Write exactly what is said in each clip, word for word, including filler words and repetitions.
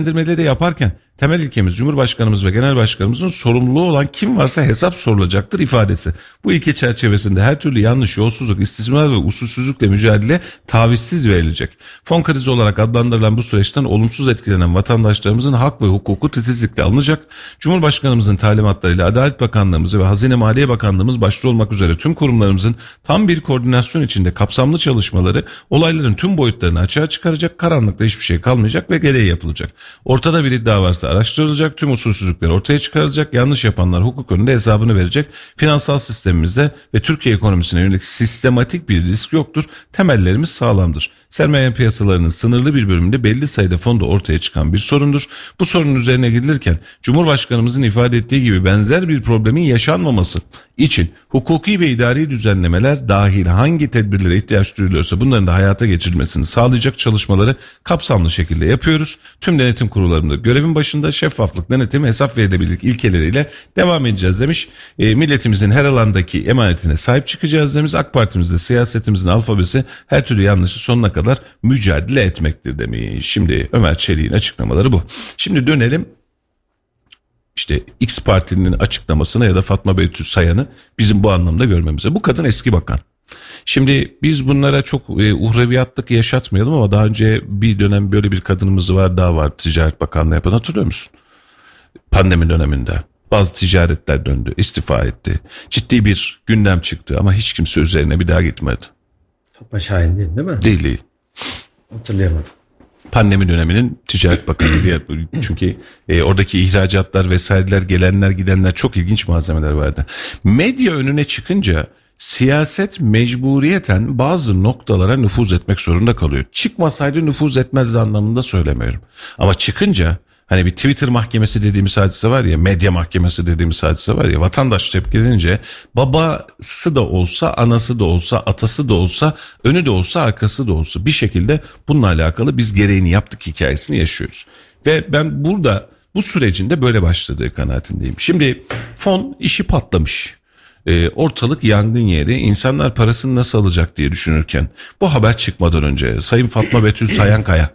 değerlendirmeleri yaparken temel ilkemiz Cumhurbaşkanımız ve Genel Başkanımızın sorumluluğu olan kim varsa hesap sorulacaktır ifadesi. Bu ilke çerçevesinde her türlü yanlış, yolsuzluk, istismar ve usulsüzlükle mücadele tavizsiz verilecek. Fon krizi olarak adlandırılan bu süreçten olumsuz etkilenen vatandaşlarımızın hak ve hukuku titizlikle alınacak. Cumhurbaşkanımızın talimatlarıyla Adalet Bakanlığımız ve Hazine Maliye Bakanlığımız başta olmak üzere tüm kurumlarımızın tam bir koordinasyon içinde kapsamlı çalışmaları olayların tüm boyutlarını açığa çıkaracak, karanlıkta hiçbir şey kalmayacak ve gereği yapılacak. Ortada bir iddia varsa araştırılacak, tüm usulsüzlükler ortaya çıkarılacak, yanlış yapanlar hukuk önünde hesabını verecek. Finansal sistemimizde ve Türkiye ekonomisine yönelik sistematik bir risk yoktur. Temellerimiz sağlamdır. Sermaye piyasalarının sınırlı bir bölümünde belli sayıda fonda ortaya çıkan bir sorundur. Bu sorunun üzerine gidilirken Cumhurbaşkanımızın ifade ettiği gibi benzer bir problemin yaşanmaması için hukuki ve idari düzenlemeler dahil hangi tedbirlere ihtiyaç duyuluyorsa bunların da hayata geçirilmesini sağlayacak çalışmaları kapsamlı şekilde yapıyoruz. Tüm denetim kurullarında görevin başında şeffaflık, denetim, hesap verilebilirlik ilkeleriyle devam edeceğiz demiş. E, milletimizin her alandaki emanetine sahip çıkacağız demiş. AK Parti'mizde siyasetimizin alfabesi her türlü yanlışı sonuna kadar mücadele etmektir demiş. Şimdi Ömer Çelik'in açıklamaları bu. Şimdi dönelim İşte X Parti'nin açıklamasına ya da Fatma Betül Sayan'ı bizim bu anlamda görmemize. Bu kadın eski bakan. Şimdi biz bunlara çok e, uhreviyatlık yaşatmayalım ama daha önce bir dönem böyle bir kadınımız var, daha var Ticaret Bakanlığı yapan, hatırlıyor musun? Pandemi döneminde bazı ticaretler döndü, istifa etti. Ciddi bir gündem çıktı ama hiç kimse üzerine bir daha gitmedi. Fatma Şahin değil değil mi? Değil değil. Hatırlayamadım. Pandemi döneminin Ticaret Bakanı diye, çünkü e, oradaki ihracatlar vesaireler, gelenler gidenler, çok ilginç malzemeler vardı. Medya önüne çıkınca siyaset mecburiyeten bazı noktalara nüfuz etmek zorunda kalıyor. Çıkmasaydı nüfuz etmezdi anlamında söylemiyorum. Ama çıkınca hani bir Twitter mahkemesi dediğimiz hadise var ya, medya mahkemesi dediğimiz hadise var ya, vatandaş tepkilenince babası da olsa, anası da olsa, atası da olsa, önü de olsa, arkası da olsa bir şekilde bununla alakalı biz gereğini yaptık hikayesini yaşıyoruz. Ve ben burada bu sürecin de böyle başladığı kanaatindeyim. Şimdi fon işi patlamış. E, ortalık yangın yeri, insanlar parasını nasıl alacak diye düşünürken bu haber çıkmadan önce Sayın Fatma Betül Sayankaya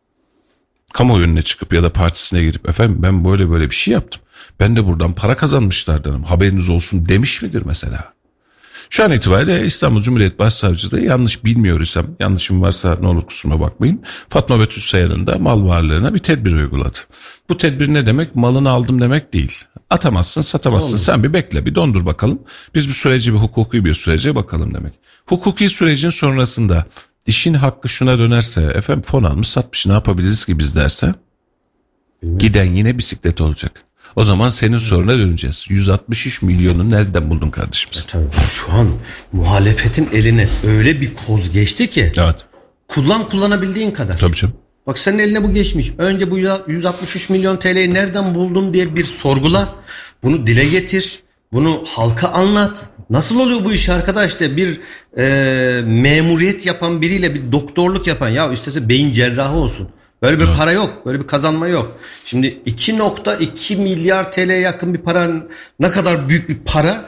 kamuoyu önüne çıkıp ya da partisine girip efendim ben böyle böyle bir şey yaptım, ben de buradan para kazanmışlardanım, haberiniz olsun demiş midir mesela? Şu an itibariyle İstanbul Cumhuriyet Başsavcılığı, yanlış bilmiyor isem, yanlışım varsa ne olur kusuruma bakmayın, Fatma Betül Sayan'ın da mal varlığına bir tedbir uyguladı. Bu tedbir ne demek? Malını aldım demek değil. Atamazsın, satamazsın. Olur. Sen bir bekle, bir dondur bakalım. Biz bu süreci bir hukuki bir sürece bakalım demek. Hukuki sürecin sonrasında işin hakkı şuna dönerse, efendim fon almış satmış, ne yapabiliriz ki biz derse, bilmiyorum, giden yine bisiklet olacak. O zaman senin soruna döneceğiz. yüz altmış üç milyonu nereden buldun kardeşim? E tabii şu an muhalefetin eline öyle bir koz geçti ki. Evet. Kullan kullanabildiğin kadar. Tabii canım. Bak senin eline bu geçmiş. Önce bu yüz altmış üç milyon T L'yi nereden buldun diye bir sorgula. Bunu dile getir. Bunu halka anlat. Nasıl oluyor bu iş arkadaş de bir e, memuriyet yapan biriyle bir doktorluk yapan, ya istese beyin cerrahı olsun. Böyle bir evet. para yok. Böyle bir kazanma yok. Şimdi iki nokta iki milyar T L'ye yakın bir para, ne kadar büyük bir para.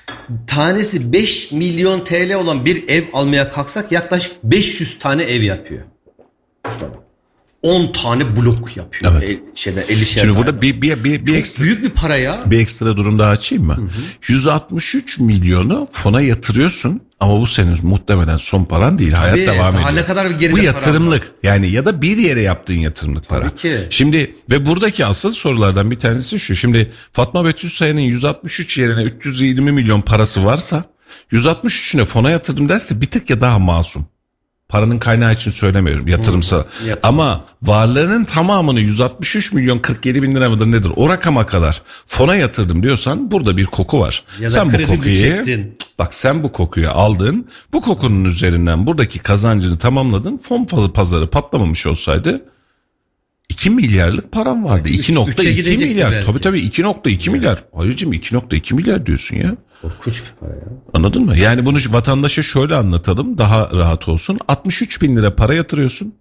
Tanesi beş milyon T L olan bir ev almaya kalksak yaklaşık beş yüz tane ev yapıyor. Mustafa. on tane blok yapıyor. Evet. El, şeyde, elli Şimdi tane. Burada bir, bir, bir, bir ekstra, büyük bir para ya. Bir ekstra durum daha açayım mı? Hı hı. yüz altmış üç milyonu fona yatırıyorsun ama bu senin muhtemelen son paran değil. Tabii, hayat devam ediyor. Ne kadar geride bu yatırımlık yani, ya da bir yere yaptığın yatırımlık para. Tabii ki. Şimdi ve buradaki asıl sorulardan bir tanesi şu. Şimdi Fatma Betül Sayan'ın yüz altmış üç yerine üç yüz yirmi milyon parası varsa yüz altmış üçüne fona yatırdım derse bir tık ya daha masum. Paranın kaynağı için söylemiyorum, yatırımsa. Yatırımsa. Ama varlığının tamamını yüz altmış üç milyon kırk yedi bin lira mıdır nedir o rakama kadar fona yatırdım diyorsan burada bir koku var. Ya sen bu kokuyu çektin. Bak sen bu kokuyu aldın, bu kokunun üzerinden buradaki kazancını tamamladın. Fon pazarı patlamamış olsaydı iki milyarlık param vardı. iki nokta iki milyar. Belki. Tabii tabii iki nokta iki yani. Milyar. Hayırcığım iki nokta iki milyar diyorsun ya. Korkunç bir para ya. Anladın mı? Yani bunu vatandaşa şöyle anlatalım, daha rahat olsun. altmış üç bin lira para yatırıyorsun.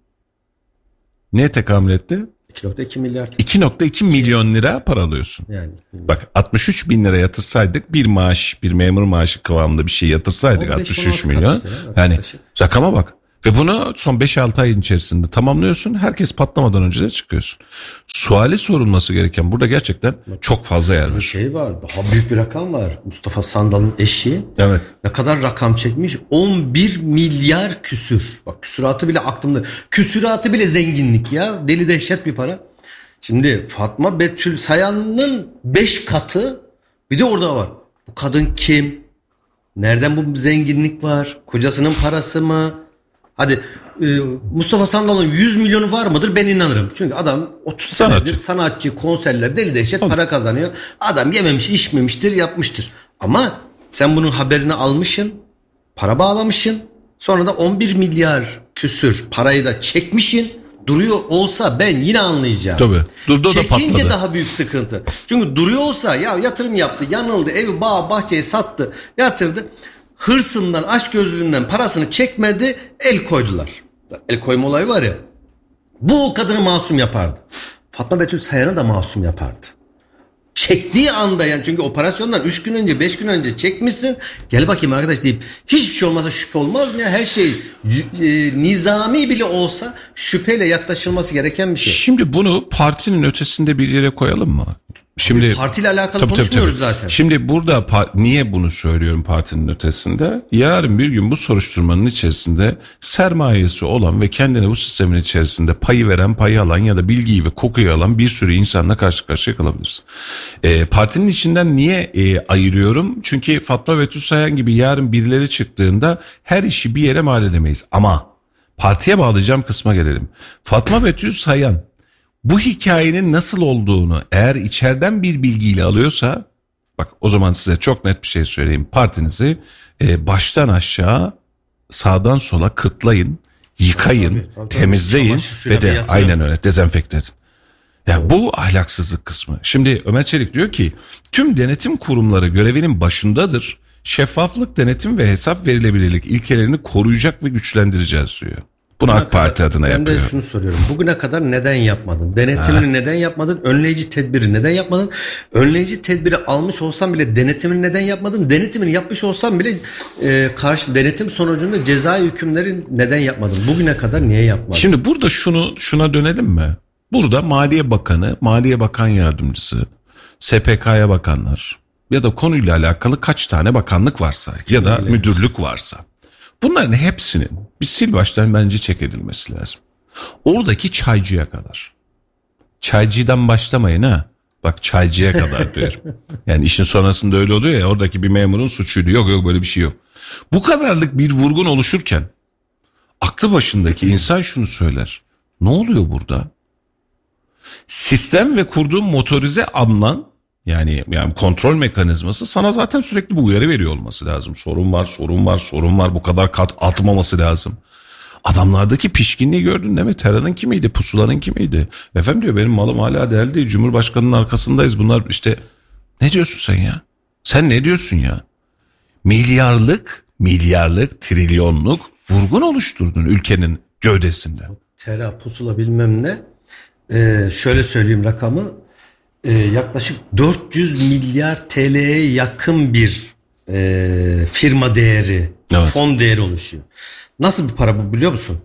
Neye tekamül etti? iki nokta iki milyar. iki nokta iki milyon lira para alıyorsun. Yani. Bak altmış üç bin lira yatırsaydık, bir maaş, bir memur maaşı kıvamında bir şey yatırsaydık altmış üç milyon. Işte, yani rakama bak. Ve bunu son beş altı ayın içerisinde tamamlıyorsun. Herkes patlamadan önce de çıkıyorsun. Suali sorulması gereken burada gerçekten çok fazla yer Bir var. şey var, daha büyük bir rakam var. Mustafa Sandal'ın eşi Evet. ne kadar rakam çekmiş? on bir milyar küsür. Bak küsuratı bile aklımda. Küsuratı bile zenginlik ya. Deli dehşet bir para. Şimdi Fatma Betül Sayan'ın beş katı bir de orada var. Bu kadın kim? Nereden bu zenginlik var? Kocasının parası mı? Hadi e, Mustafa Sandal'ın yüz milyonu var mıdır? Ben inanırım. Çünkü adam otuz Sanatçı. senedir sanatçı, konserler, deli dehşet Tabii. para kazanıyor. Adam yememiş, içmemiştir, yapmıştır. Ama sen bunun haberini almışsın, para bağlamışsın. Sonra da on bir milyar küsür parayı da çekmişsin. Duruyor olsa ben yine anlayacağım. Tabii. Durdu o da Çekince patladı. daha büyük sıkıntı. Çünkü duruyor olsa ya yatırım yaptı, yanıldı, evi, bağ, bahçeyi sattı, yatırdı. Hırsından, açgözlülüğünden parasını çekmedi, el koydular. El koyma olayı var ya. Bu o kadını masum yapardı. Fatma Betül Sayan'ı da masum yapardı. Çektiği anda yani, çünkü operasyondan üç gün önce beş gün önce çekmişsin. Gel bakayım arkadaş deyip hiçbir şey olmasa şüphe olmaz mı ya? Her şey e, nizami bile olsa şüpheyle yaklaşılması gereken bir şey. Şimdi bunu partinin ötesinde bir yere koyalım mı? Şimdi Partiyle alakalı tabii, konuşmuyoruz tabii, tabii. zaten. Şimdi burada par- niye bunu söylüyorum partinin ötesinde? Yarın bir gün bu soruşturmanın içerisinde sermayesi olan ve kendine bu sistemin içerisinde payı veren, payı alan ya da bilgiyi ve kokuyu alan bir sürü insanla karşı karşıya kalabiliriz. E, partinin içinden niye e, ayırıyorum? Çünkü Fatma Betül Sayan gibi yarın birileri çıktığında her işi bir yere mal edemeyiz. Ama partiye bağlayacağım kısma gelelim. Fatma Betül Sayan bu hikayenin nasıl olduğunu eğer içeriden bir bilgiyle alıyorsa, bak o zaman size çok net bir şey söyleyeyim. Partinizi e, baştan aşağı, sağdan sola kırtlayın, yıkayın, Tabii, tabii, tabii. temizleyin Çamaşır suyuna ve de bir yatırın. aynen öyle dezenfekte edin. Ya bu ahlaksızlık kısmı. Şimdi Ömer Çelik diyor ki tüm denetim kurumları görevinin başındadır. Şeffaflık, denetim ve hesap verilebilirlik ilkelerini koruyacak ve güçlendireceğiz diyor. Bunu Bugüne AK Parti kadar- adına ben yapıyor. de şunu soruyorum. Bugüne kadar neden yapmadın? Denetimini neden yapmadın? Önleyici tedbiri neden yapmadın? Önleyici tedbiri almış olsan bile denetimini neden yapmadın? Denetimini yapmış olsan bile e, karşı denetim sonucunda ceza hükümleri neden yapmadın? Bugüne kadar niye yapmadın? Şimdi burada şunu şuna dönelim mi? Burada Maliye Bakanı, Maliye Bakan Yardımcısı, S P K'ya bakanlar ya da konuyla alakalı kaç tane bakanlık varsa ya da müdürlük varsa, bunların hepsinin bir sil baştan bence çek edilmesi lazım. Oradaki çaycıya kadar. Çaycıdan başlamayın ha. Bak çaycıya kadar diyorum. Yani işin sonrasında öyle oluyor ya, oradaki bir memurun suçuydu. Yok yok böyle bir şey yok. Bu kadarlık bir vurgun oluşurken aklı başındaki insan şunu söyler. Ne oluyor burada? Sistem ve kurduğum motorize alınan yani yani kontrol mekanizması sana zaten sürekli bu uyarı veriyor olması lazım. Sorun var, sorun var, sorun var. Bu kadar kat atmaması lazım. Adamlardaki pişkinliği gördün değil mi? Terörün kimiydi? Pusulanın kimiydi? Efendim diyor benim malım hala değerli değil. Cumhurbaşkanının arkasındayız. Bunlar işte ne diyorsun sen ya? Sen ne diyorsun ya? Milyarlık, milyarlık, trilyonluk vurgun oluşturdun ülkenin gövdesinde. Tera, pusula bilmem ne. Ee, şöyle söyleyeyim rakamı. Ee, yaklaşık dört yüz milyar T L'ye yakın bir e, firma değeri, Evet. fon değeri oluşuyor. Nasıl bir para bu biliyor musun?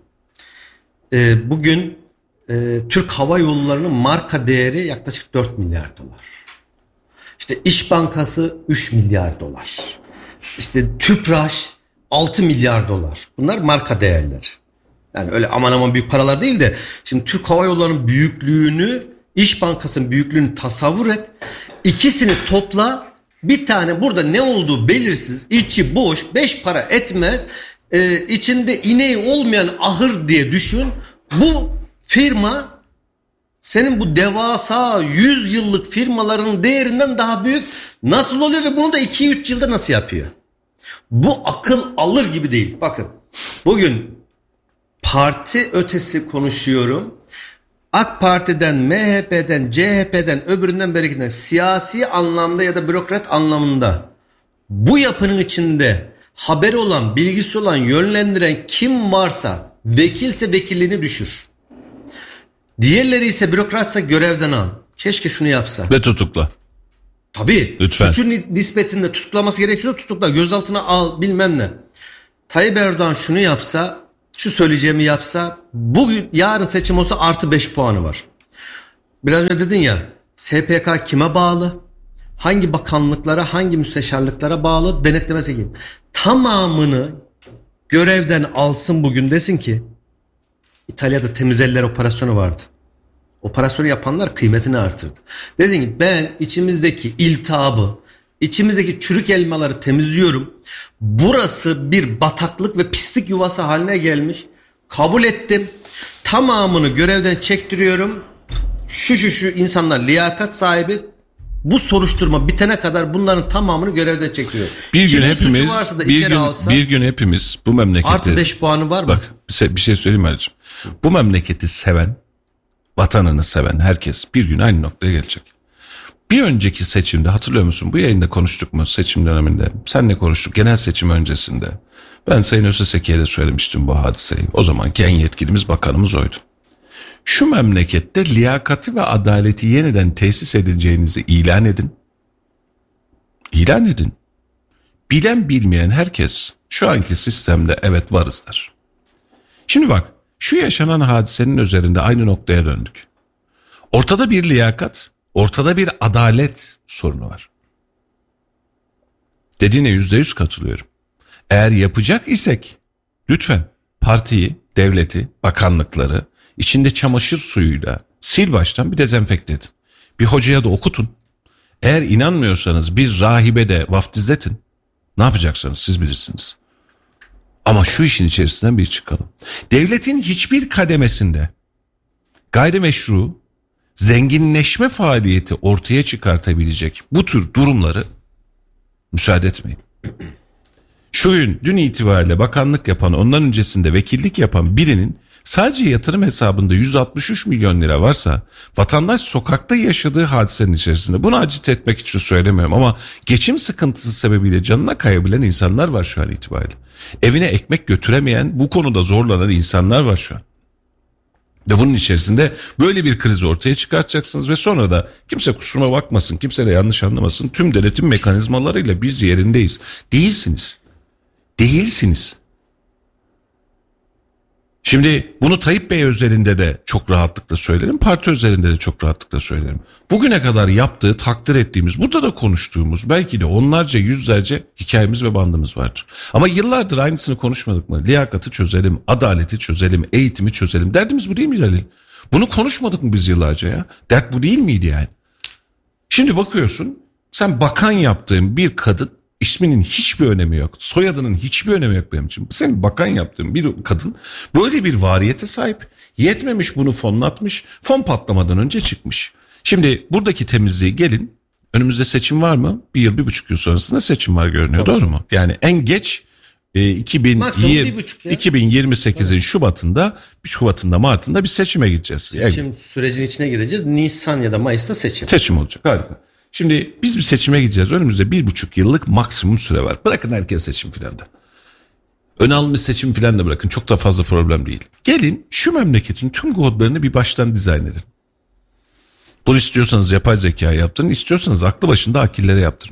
Ee, bugün e, Türk Hava Yolları'nın marka değeri yaklaşık dört milyar dolar. İşte İş Bankası üç milyar dolar. İşte Tüpraş altı milyar dolar. Bunlar marka değerleri. Yani öyle aman aman büyük paralar değil de şimdi Türk Hava Yolları'nın büyüklüğünü, İş Bankası'nın büyüklüğünü tasavvur et. İkisini topla, bir tane burada ne olduğu belirsiz, içi boş, beş para etmez, e, içinde ineği olmayan ahır diye düşün. Bu firma senin bu devasa yüz yıllık firmaların değerinden daha büyük. Nasıl oluyor ve bunu da iki üç yılda nasıl yapıyor? Bu akıl alır gibi değil. Bakın bugün parti ötesi konuşuyorum. AK Parti'den, M H P'den, C H P'den, öbüründen berikinden siyasi anlamda ya da bürokrat anlamında bu yapının içinde haberi olan, bilgisi olan, yönlendiren kim varsa vekilse vekilliğini düşür. Diğerleri ise bürokratsa görevden al. Keşke şunu yapsa. Ve tutukla. Tabii. Lütfen. Suçun nispetinde tutuklaması gerekiyorsa tutukla, gözaltına al, bilmem ne. Tayyip Erdoğan şunu yapsa şu söyleyeceğimi yapsa, bugün yarın seçim olsa artı beş puanı var. Biraz önce dedin ya, S P K kime bağlı? Hangi bakanlıklara, hangi müsteşarlıklara bağlı? Denetlemesi kim? Tamamını görevden alsın bugün, desin ki İtalya'da temiz eller operasyonu vardı. Operasyonu yapanlar kıymetini artırdı. Desin ki ben içimizdeki iltihabı, içimizdeki çürük elmaları temizliyorum. Burası bir bataklık ve pislik yuvası haline gelmiş. Kabul ettim. Tamamını görevden çektiriyorum. Şu şu şu insanlar liyakat sahibi. Bu soruşturma bitene kadar bunların tamamını görevden çektiriyor. Bir Kimin gün suçu hepimiz varsa da bir içeri gün, alsa, bir gün hepimiz bu memleketi artı beş puanı var mı? Bak bir şey, bir şey söyleyeyim Ali'cim. Bu memleketi seven, vatanını seven herkes bir gün aynı noktaya gelecek. Bir önceki seçimde hatırlıyor musun? Bu yayında konuştuk mu seçim döneminde? Senle konuştuk genel seçim öncesinde. Ben Sayın Özeseki'ye de söylemiştim bu hadiseyi. O zamanki en yetkilimiz bakanımız oydu. Şu memlekette liyakati ve adaleti yeniden tesis edeceğinizi ilan edin. İlan edin. Bilen bilmeyen herkes şu anki sistemde evet varız der. Şimdi bak, şu yaşanan hadisenin üzerinde aynı noktaya döndük. Ortada bir liyakat, ortada bir adalet sorunu var. Dediğine yüzde yüz katılıyorum. Eğer yapacak isek lütfen partiyi, devleti, bakanlıkları içinde çamaşır suyuyla sil baştan bir dezenfekte edin. Bir hocaya da okutun. Eğer inanmıyorsanız bir rahibe de vaftizletin. Ne yapacaksanız siz bilirsiniz. Ama şu işin içerisinden bir çıkalım. Devletin hiçbir kademesinde gayrimeşru zenginleşme faaliyeti ortaya çıkartabilecek bu tür durumları müsaade etmeyin. Şu gün dün itibariyle bakanlık yapan, ondan öncesinde vekillik yapan birinin sadece yatırım hesabında yüz altmış üç milyon lira varsa, vatandaş sokakta yaşadığı hadisenin içerisinde, bunu acit etmek için söylemiyorum ama geçim sıkıntısı sebebiyle canına kayabilen insanlar var şu an itibariyle. Evine ekmek götüremeyen, bu konuda zorlanan insanlar var şu an. Ve bunun içerisinde böyle bir krizi ortaya çıkartacaksınız ve sonra da kimse kusuruma bakmasın, kimse de yanlış anlamasın, tüm denetim mekanizmalarıyla biz yerindeyiz. Değilsiniz. Değilsiniz. Şimdi bunu Tayyip Bey özelinde de çok rahatlıkla söylerim, parti özelinde de çok rahatlıkla söylerim. Bugüne kadar yaptığı, takdir ettiğimiz, burada da konuştuğumuz belki de onlarca, yüzlerce hikayemiz ve bandımız vardır. Ama yıllardır aynısını konuşmadık mı? Liyakatı çözelim, adaleti çözelim, eğitimi çözelim. Derdimiz bu değil miydi Halil? Bunu konuşmadık mı biz yıllarca ya? Dert bu değil miydi yani? Şimdi bakıyorsun, sen bakan yaptığın bir kadın, İsminin hiçbir önemi yok. Soyadının hiçbir önemi yok benim için. Senin bakan yaptığın bir kadın böyle bir variyete sahip. Yetmemiş, bunu fonlatmış. Fon patlamadan önce çıkmış. Şimdi buradaki temizliği gelin. Önümüzde seçim var mı? Bir yıl, bir buçuk yıl sonrasında seçim var görünüyor. Tabii. Doğru mu? Yani en geç e, iki bin yirmi, iki bin yirmi sekizin evet. Şubat'ında, Şubat'ında, Mart'ında bir seçime gideceğiz. Seçim yani, sürecinin içine gireceğiz. Nisan ya da Mayıs'ta seçim. Seçim olacak, harika. Şimdi biz bir seçime gideceğiz. Önümüzde bir buçuk yıllık maksimum süre var. Bırakın herkes seçim filan da. Ön alınmış seçim filan da bırakın. Çok da fazla problem değil. Gelin şu memleketin tüm kodlarını bir baştan dizayn edin. Bunu istiyorsanız yapay zeka yaptırın. İstiyorsanız aklı başında akillere yaptırın.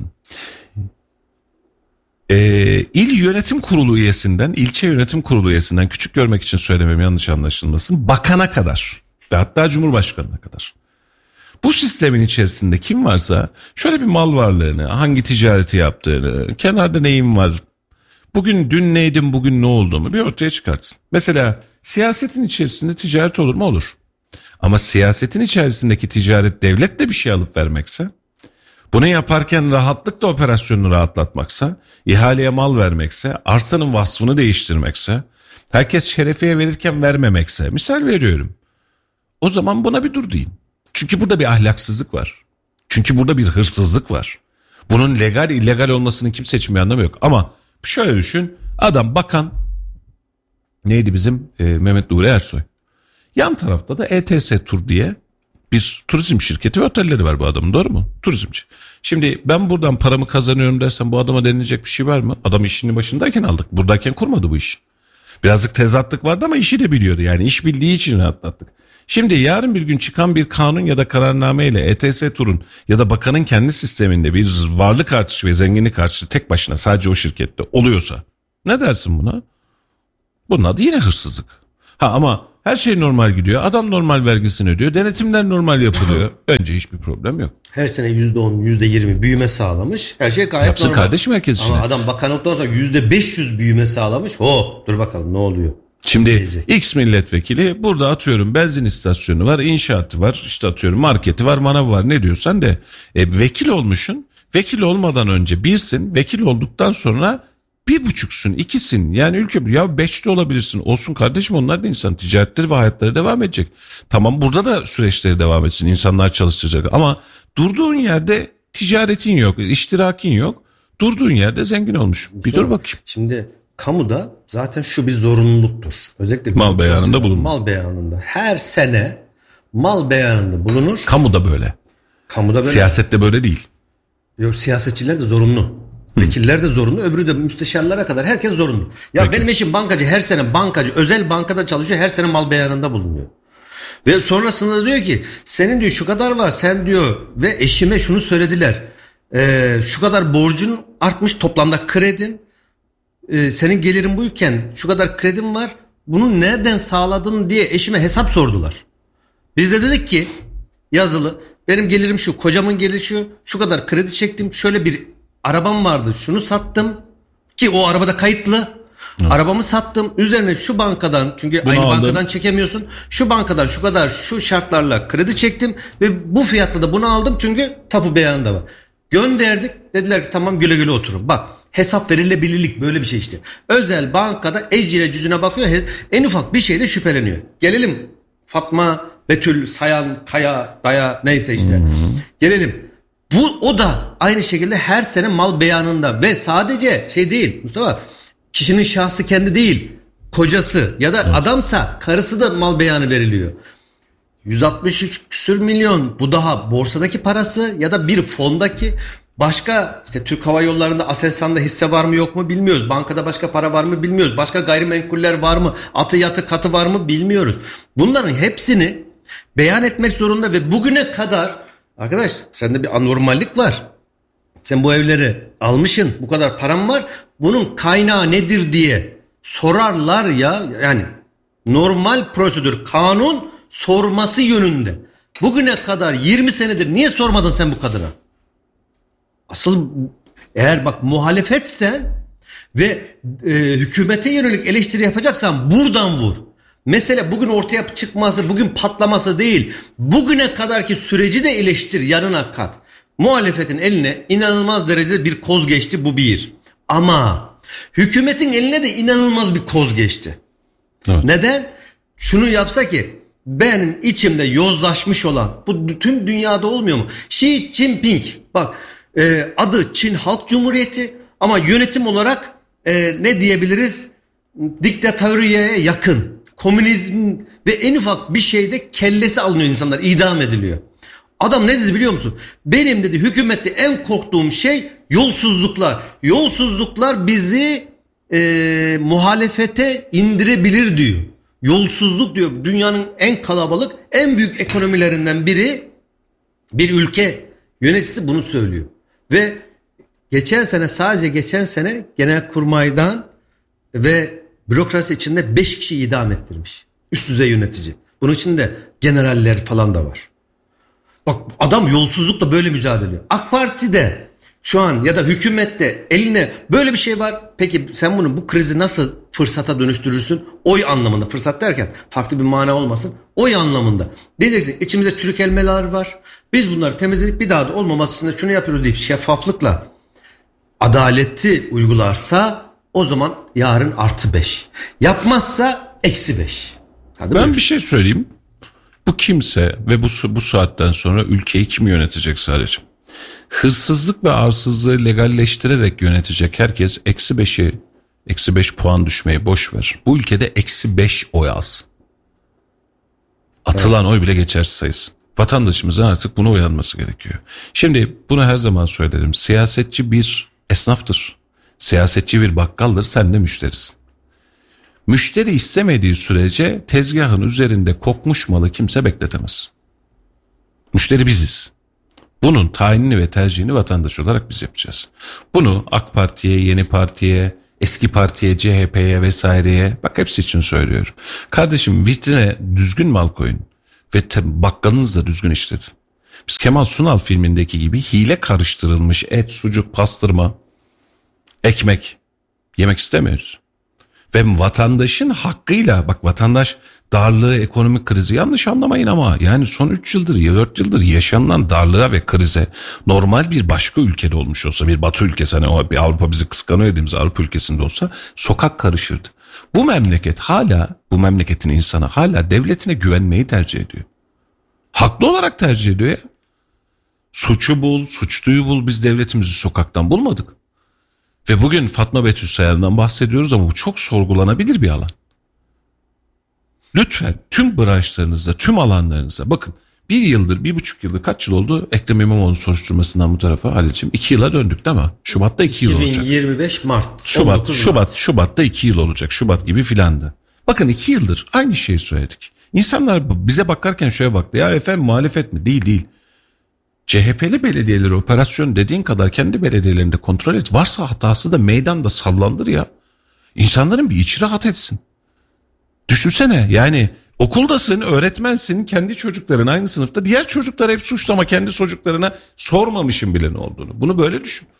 Ee, il yönetim kurulu üyesinden, ilçe yönetim kurulu üyesinden, küçük görmek için söylemem yanlış anlaşılmasın, bakana kadar ve hatta cumhurbaşkanına kadar. Bu sistemin içerisinde kim varsa şöyle bir mal varlığını, hangi ticareti yaptığını, kenarda neyim var, bugün dün neydim, bugün ne olduğumu bir ortaya çıkartsın. Mesela siyasetin içerisinde ticaret olur mu? Olur. Ama siyasetin içerisindeki ticaret devlet de bir şey alıp vermekse, bunu yaparken rahatlıkla operasyonunu rahatlatmaksa, ihaleye mal vermekse, arsanın vasfını değiştirmekse, herkes şerefiye verirken vermemekse, misal veriyorum. O zaman buna bir dur deyin. Çünkü burada bir ahlaksızlık var. Çünkü burada bir hırsızlık var. Bunun legal illegal olmasının kimse için bir anlamı yok. Ama şöyle düşün, adam bakan, neydi bizim e, Mehmet Nuri Ersoy. Yan tarafta da E T S Tur diye bir turizm şirketi ve otelleri var bu adamın, doğru mu? Turizmci. Şimdi ben buradan paramı kazanıyorum dersen bu adama denilecek bir şey var mı? Adam işinin başındayken aldık. Buradayken kurmadı bu iş. Birazcık tezatlık vardı ama işi de biliyordu. Yani iş bildiği için rahatlattık. Şimdi yarın bir gün çıkan bir kanun ya da kararname ile E T S Tur'un ya da bakanın kendi sisteminde bir varlık artışı ve zenginlik artışı tek başına sadece o şirkette oluyorsa ne dersin buna? Bunun adı yine hırsızlık. Ha ama her şey normal gidiyor. Adam normal vergisini ödüyor. Denetimler normal yapılıyor. Önce hiçbir problem yok. Her sene yüzde on, yüzde yirmi büyüme sağlamış. Her şey gayet Yapsın normal. kardeşim herkes işini. Ama adam bakan olduktan sonra yüzde beş yüz büyüme sağlamış. Ho, dur bakalım ne oluyor? Şimdi Gelecek. X milletvekili burada atıyorum benzin istasyonu var, inşaatı var, işte atıyorum marketi var, manavı var, ne diyorsan de. E, vekil olmuşsun. Vekil olmadan önce birsin. Vekil olduktan sonra bir buçuksun, ikisin. Yani ülke ya beşte olabilirsin. Olsun kardeşim, onlar da insan, ticaretleri ve hayatları devam edecek. Tamam, burada da süreçleri devam etsin. İnsanlar çalışacak ama durduğun yerde ticaretin yok, iştirakin yok. Durduğun yerde zengin olmuş. Bir dur bakayım. Şimdi kamuda zaten şu bir zorunluluktur. Özellikle Mal beyanında bulunur. Mal beyanında. Her sene mal beyanında bulunur. Kamuda böyle. Kamuda böyle. Siyasette böyle değil. Yok, siyasetçiler de zorunlu. Vekiller de zorunlu. Öbürü de müsteşarlara kadar herkes zorunlu. Ya Peki. benim eşim bankacı, her sene bankacı, özel bankada çalışıyor, her sene mal beyanında bulunuyor. Ve sonrasında diyor ki senin diyor şu kadar var, sen diyor ve eşime şunu söylediler. Ee, şu kadar borcun artmış, toplamda kredin. Ee, senin gelirin buyken şu kadar kredin var. Bunu nereden sağladın diye eşime hesap sordular. Biz de dedik ki yazılı, benim gelirim şu, kocamın geliri şu, şu kadar kredi çektim, şöyle bir arabam vardı, şunu sattım ki o arabada kayıtlı. Hı. Arabamı sattım, üzerine şu bankadan, çünkü Bunu aynı aldım. bankadan çekemiyorsun, şu bankadan şu kadar şu şartlarla kredi çektim ve bu fiyatla da bunu aldım çünkü tapu beyanında var. Gönderdik, dediler ki tamam, güle güle oturun. Bak, hesap verilebilirlik böyle bir şey işte. Özel bankada ecine cüzüne bakıyor, en ufak bir şeyde şüpheleniyor. Gelelim Fatma, Betül, Sayan, Kaya, Daya, neyse işte. Hı hı. Gelelim. Bu o da aynı şekilde her sene mal beyanında ve sadece şey değil Mustafa, kişinin şahsı kendi değil, kocası ya da evet. adamsa karısı da mal beyanı veriliyor. yüz altmış üç küsür milyon, bu daha borsadaki parası ya da bir fondaki, başka işte Türk Hava Yolları'nda Aselsan'da hisse var mı yok mu bilmiyoruz. Bankada başka para var mı bilmiyoruz. Başka gayrimenkuller var mı? Atı yatı katı var mı bilmiyoruz. Bunların hepsini beyan etmek zorunda ve bugüne kadar arkadaş sende bir anormallik var. Sen bu evleri almışsın, bu kadar param var. Bunun kaynağı nedir diye sorarlar ya. Yani normal prosedür, kanun sorması yönünde. Bugüne kadar yirmi senedir niye sormadın sen bu kadına? Asıl eğer bak muhalefetsen ve e, hükümete yönelik eleştiri yapacaksan buradan vur. Mesele bugün ortaya çıkması, bugün patlaması değil. Bugüne kadarki süreci de eleştir, yanına kat. Muhalefetin eline inanılmaz derecede bir koz geçti, bu bir. Ama hükümetin eline de inanılmaz bir koz geçti. Evet. Neden? Şunu yapsa ki benim içimde yozlaşmış olan, bu tüm dünyada olmuyor mu? Xi Jinping, bak e, adı Çin Halk Cumhuriyeti ama yönetim olarak e, ne diyebiliriz? Diktatöriyeye yakın. Komünizm ve en ufak bir şeyde kellesi alınıyor, insanlar idam ediliyor. Adam ne dedi biliyor musun? Benim dedi hükümette en korktuğum şey yolsuzluklar. Yolsuzluklar bizi e, muhalefete indirebilir diyor. Yolsuzluk diyor, dünyanın en kalabalık, en büyük ekonomilerinden biri, bir ülke yöneticisi bunu söylüyor. Ve geçen sene, sadece geçen sene Genelkurmay'dan ve bürokrasi içinde beş kişi idam ettirmiş. Üst düzey yönetici. Bunun içinde generaller falan da var. Bak adam yolsuzlukla böyle mücadele ediyor. AK Parti'de şu an ya da hükümette eline böyle bir şey var. Peki sen bunu, bu krizi nasıl fırsata dönüştürürsün? Oy anlamında, fırsat derken farklı bir mana olmasın. Oy anlamında. Diyeceksin içimizde çürük elmalar var. Biz bunları temizledik, bir daha da olmaması için şunu yapıyoruz deyip şeffaflıkla adaleti uygularsa o zaman yarın artı beş. Yapmazsa eksi beş. Hadi ben buyur. Bir şey söyleyeyim. Bu kimse ve bu, bu saatten sonra ülkeyi kim yönetecek sadece? Hırsızlık ve arsızlığı legalleştirerek yönetecek herkes eksi beşi, eksi beş puan düşmeyi boş ver. Bu ülkede eksi beş oy alsın. Atılan evet. oy bile geçersiz sayısın. Vatandaşımızın artık buna uyanması gerekiyor. Şimdi bunu her zaman söylerim. Siyasetçi bir esnaftır. Siyasetçi bir bakkaldır, sen de müşterisin. Müşteri istemediği sürece tezgahın üzerinde kokmuş malı kimse bekletemez. Müşteri biziz. Bunun tayinini ve tercihini vatandaş olarak biz yapacağız. Bunu AK Parti'ye, Yeni Parti'ye, Eski partiye, C H P'ye vesaireye, bak hepsi için söylüyorum. Kardeşim vitrine düzgün mal koyun ve bakkalınızı da düzgün işletin. Biz Kemal Sunal filmindeki gibi hile karıştırılmış et, sucuk, pastırma, ekmek yemek istemiyoruz. Ve vatandaşın hakkıyla, bak vatandaş darlığı, ekonomik krizi yanlış anlamayın ama yani son üç yıldır ya dört yıldır yaşanılan darlığa ve krize normal bir başka ülkede olmuş olsa, bir batı ülkesi, hani o bir Avrupa bizi kıskanıyor dediğimiz Avrupa ülkesinde olsa sokak karışırdı. Bu memleket hala, bu memleketin insanı hala devletine güvenmeyi tercih ediyor. Haklı olarak tercih ediyor ya. Suçu bul, suçluyu bul, biz devletimizi sokaktan bulmadık. Ve bugün Fatma Betül Sayan'dan bahsediyoruz ama bu çok sorgulanabilir bir alan. Lütfen tüm branşlarınızda, tüm alanlarınızda bakın, bir yıldır, bir buçuk yıldır, kaç yıl oldu Ekrem İmamoğlu soruşturmasından bu tarafa Halil'ciğim? iki yıla döndük değil mi? Şubat'ta iki yıl olacak. iki bin yirmi beş Mart. Şubat, Şubat, Mart. Şubat'ta iki yıl olacak. Şubat gibi filandı. Bakın iki yıldır aynı şeyi söyledik. İnsanlar bize bakarken şöyle baktı. Ya efendim muhalefet mi? Değil değil. C H P'li belediyeleri operasyon dediğin kadar kendi belediyelerinde kontrol et. Varsa hatası da meydanda sallandır ya. İnsanların bir içi rahat etsin. Düşünsene yani okuldasın, öğretmensin, kendi çocukların aynı sınıfta. Diğer çocuklar hep suçlu ama kendi çocuklarına sormamışım bile ne olduğunu. Bunu böyle düşün.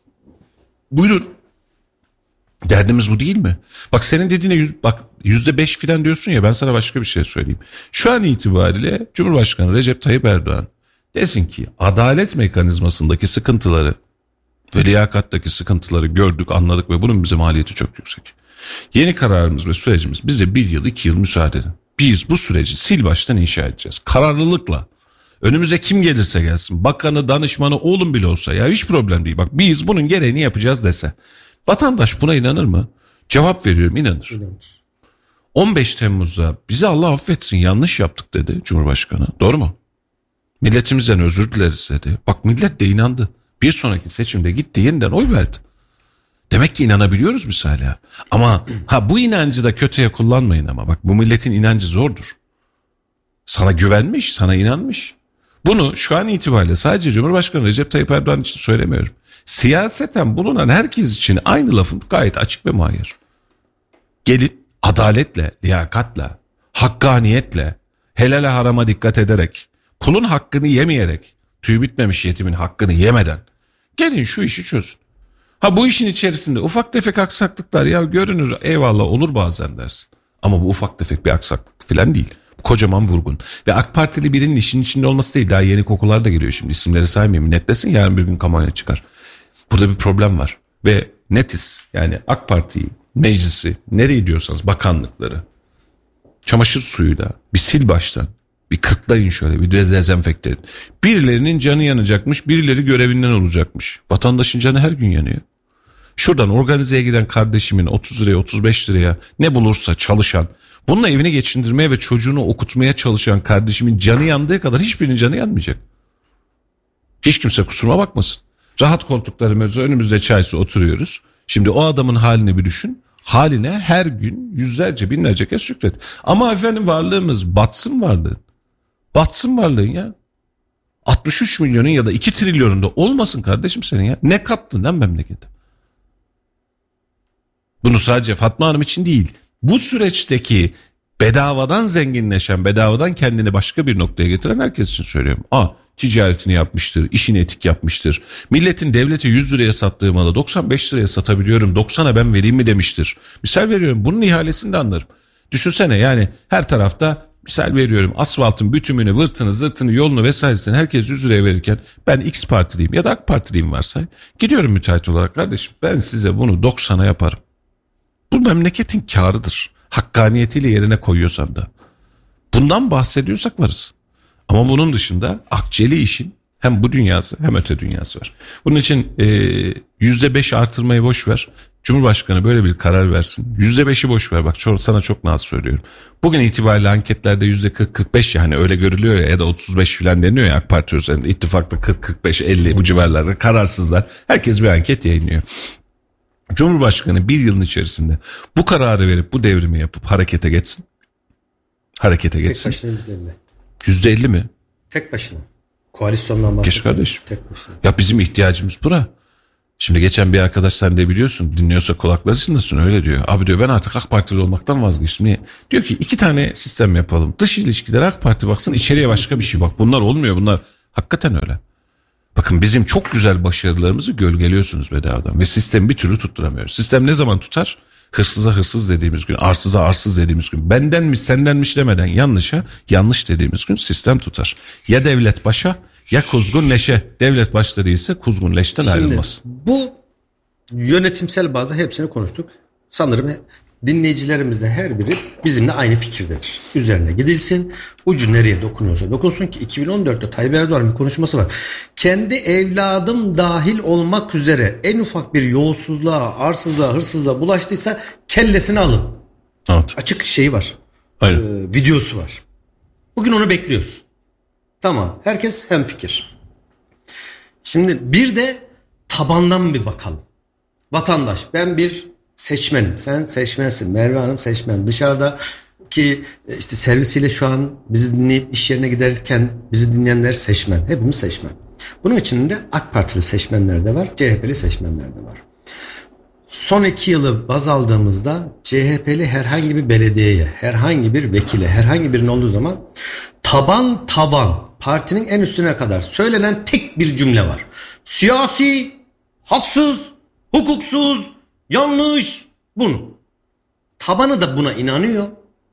Buyurun. Derdimiz bu değil mi? Bak senin dediğine yüz, bak yüzde beş filan diyorsun ya, ben sana başka bir şey söyleyeyim. Şu an itibariyle Cumhurbaşkanı Recep Tayyip Erdoğan desin ki adalet mekanizmasındaki sıkıntıları ve liyakattaki sıkıntıları gördük, anladık ve bunun bize maliyeti çok yüksek. Yeni kararımız ve sürecimiz bize bir yıl, iki yıl müsaade edin. Biz bu süreci sil baştan inşa edeceğiz. Kararlılıkla. Önümüze kim gelirse gelsin. Bakanı, danışmanı, oğlum bile olsa ya hiç problem değil. Bak biz bunun gereğini yapacağız dese. Vatandaş buna inanır mı? Cevap veriyorum, inanır. İnanır. on beş Temmuz'da bizi Allah affetsin yanlış yaptık dedi Cumhurbaşkanı. Doğru mu? Milletimizden özür dileriz dedi. Bak millet de inandı. Bir sonraki seçimde gitti yeniden oy verdi. Demek ki inanabiliyoruz biz hala. Ama ha bu inancı da kötüye kullanmayın ama. Bak bu milletin inancı zordur. Sana güvenmiş, sana inanmış. Bunu şu an itibariyle sadece Cumhurbaşkanı Recep Tayyip Erdoğan için söylemiyorum. Siyaseten bulunan herkes için aynı lafın gayet açık ve muayyer. Gelin adaletle, liyakatla, hakkaniyetle, helale harama dikkat ederek, kulun hakkını yemeyerek, tüy bitmemiş yetimin hakkını yemeden gelin şu işi çözün. Ha bu işin içerisinde ufak tefek aksaklıklar ya görünür, eyvallah olur bazen dersin. Ama bu ufak tefek bir aksaklık falan değil. Kocaman vurgun. Ve AK Partili birinin işin içinde olması değil. Daha yeni kokular da geliyor şimdi. İsimleri saymayayım, netlesin, yarın bir gün kamuoyuna çıkar. Burada bir problem var. Ve netiz. Yani AK Parti'yi, meclisi, nereye diyorsanız bakanlıkları çamaşır suyuyla bir sil baştan. Bir kırklayın şöyle, bir dezenfekte edin. Birilerinin canı yanacakmış, birileri görevinden olacakmış. Vatandaşın canı her gün yanıyor. Şuradan organizeye giden kardeşimin otuz liraya, otuz beş liraya ne bulursa çalışan, bununla evini geçindirmeye ve çocuğunu okutmaya çalışan kardeşimin canı yandığı kadar hiçbirinin canı yanmayacak. Hiç kimse kusuruma bakmasın. Rahat koltuklarımızda önümüzde çay su oturuyoruz. Şimdi o adamın halini bir düşün. Haline her gün yüzlerce binlerce kez şükret. Ama efendim varlığımız batsın varlığın. Batsın varlığın ya. altmış üç milyonun ya da iki trilyonunda olmasın kardeşim senin ya. Ne kattın lan memlekete? Bunu sadece Fatma Hanım için değil. Bu süreçteki bedavadan zenginleşen, bedavadan kendini başka bir noktaya getiren herkes için söylüyorum. Aa, ticaretini yapmıştır, işini etik yapmıştır. Milletin devlete yüz liraya sattığı malı doksan beş liraya satabiliyorum, doksana ben vereyim mi demiştir. Misal veriyorum, bunun ihalesini de anlarım. Düşünsene yani her tarafta misal veriyorum asfaltın bütümünü, vırtını, zırtını, yolunu vesairesini herkes yüz liraya verirken ben X partiliyim ya da AK Partiliyim varsay. Gidiyorum müteahhit olarak, kardeşim ben size bunu doksana yaparım. Bu memleketin kârıdır. Hakkaniyetiyle yerine koyuyorsan da. Bundan bahsediyorsak varız. Ama bunun dışında akçeli işin hem bu dünyası hem öte dünyası var. Bunun için yüzde beş artırmayı boş ver. Cumhurbaşkanı böyle bir karar versin. yüzde beşi boş ver. Bak sana çok nazik söylüyorum. Bugün itibariyle anketlerde yüzde kırk kırk beş yani öyle görülüyor ya, ya da otuz beş falan deniyor ya AK Parti üzerinde. İttifakta kırk kırk beş elli bu civarlarda kararsızlar. Herkes bir anket yayınlıyor. Cumhurbaşkanı bir yılın içerisinde bu kararı verip bu devrimi yapıp harekete geçsin. Harekete geçsin. Tek başına yüzde elli mi? Tek başına. Koalisyondan bahsediyorum. Geç kardeşim. Tek başına. Ya bizim ihtiyacımız bura. Şimdi geçen bir arkadaş, sen de biliyorsun, dinliyorsa kulakları çınlasın, öyle diyor. Abi diyor, ben artık AK Partili olmaktan vazgeçtim. Niye? Diyor ki iki tane sistem yapalım. Dış ilişkiler AK Parti baksın, içeriye başka bir şey bak. Bunlar olmuyor, bunlar hakikaten öyle. Bakın bizim çok güzel başarılarımızı gölgeliyorsunuz bedavadan ve sistemi bir türlü tutturamıyoruz. Sistem ne zaman tutar? Hırsıza hırsız dediğimiz gün, arsıza arsız dediğimiz gün, bendenmiş sendenmiş demeden yanlışa yanlış dediğimiz gün sistem tutar. Ya devlet başa ya kuzgun leşe. Devlet başta değilse kuzgun leşten Şimdi, ayrılmaz. Bu yönetimsel bazda hepsini konuştuk. Sanırım dinleyicilerimiz de her biri bizimle aynı fikirdedir. Üzerine gidilsin. Ucu nereye dokunuyorsa dokunsun ki iki bin on dörtte Tayyip Erdoğan'ın bir konuşması var. Kendi evladım dahil olmak üzere en ufak bir yolsuzluğa, arsızlığa, hırsızlığa bulaştıysa kellesini alın. Evet. Açık şeyi var. Aynen. Ee, videosu var. Bugün onu bekliyoruz. Tamam. Herkes hemfikir. Şimdi bir de tabandan bir bakalım. Vatandaş, ben bir seçmenim. Sen seçmensin. Merve Hanım seçmen. Dışarıdaki işte servisiyle şu an bizi dinleyip iş yerine giderken bizi dinleyenler seçmen. Hepimiz seçmen. Bunun içinde AK Partili seçmenler de var. C H P'li seçmenler de var. Son iki yılı baz aldığımızda C H P'li herhangi bir belediyeye, herhangi bir vekile, herhangi birinin olduğu zaman taban tavan partinin en üstüne kadar söylenen tek bir cümle var. Siyasi, haksız, hukuksuz, yanlış, bunu. Tabanı da buna inanıyor.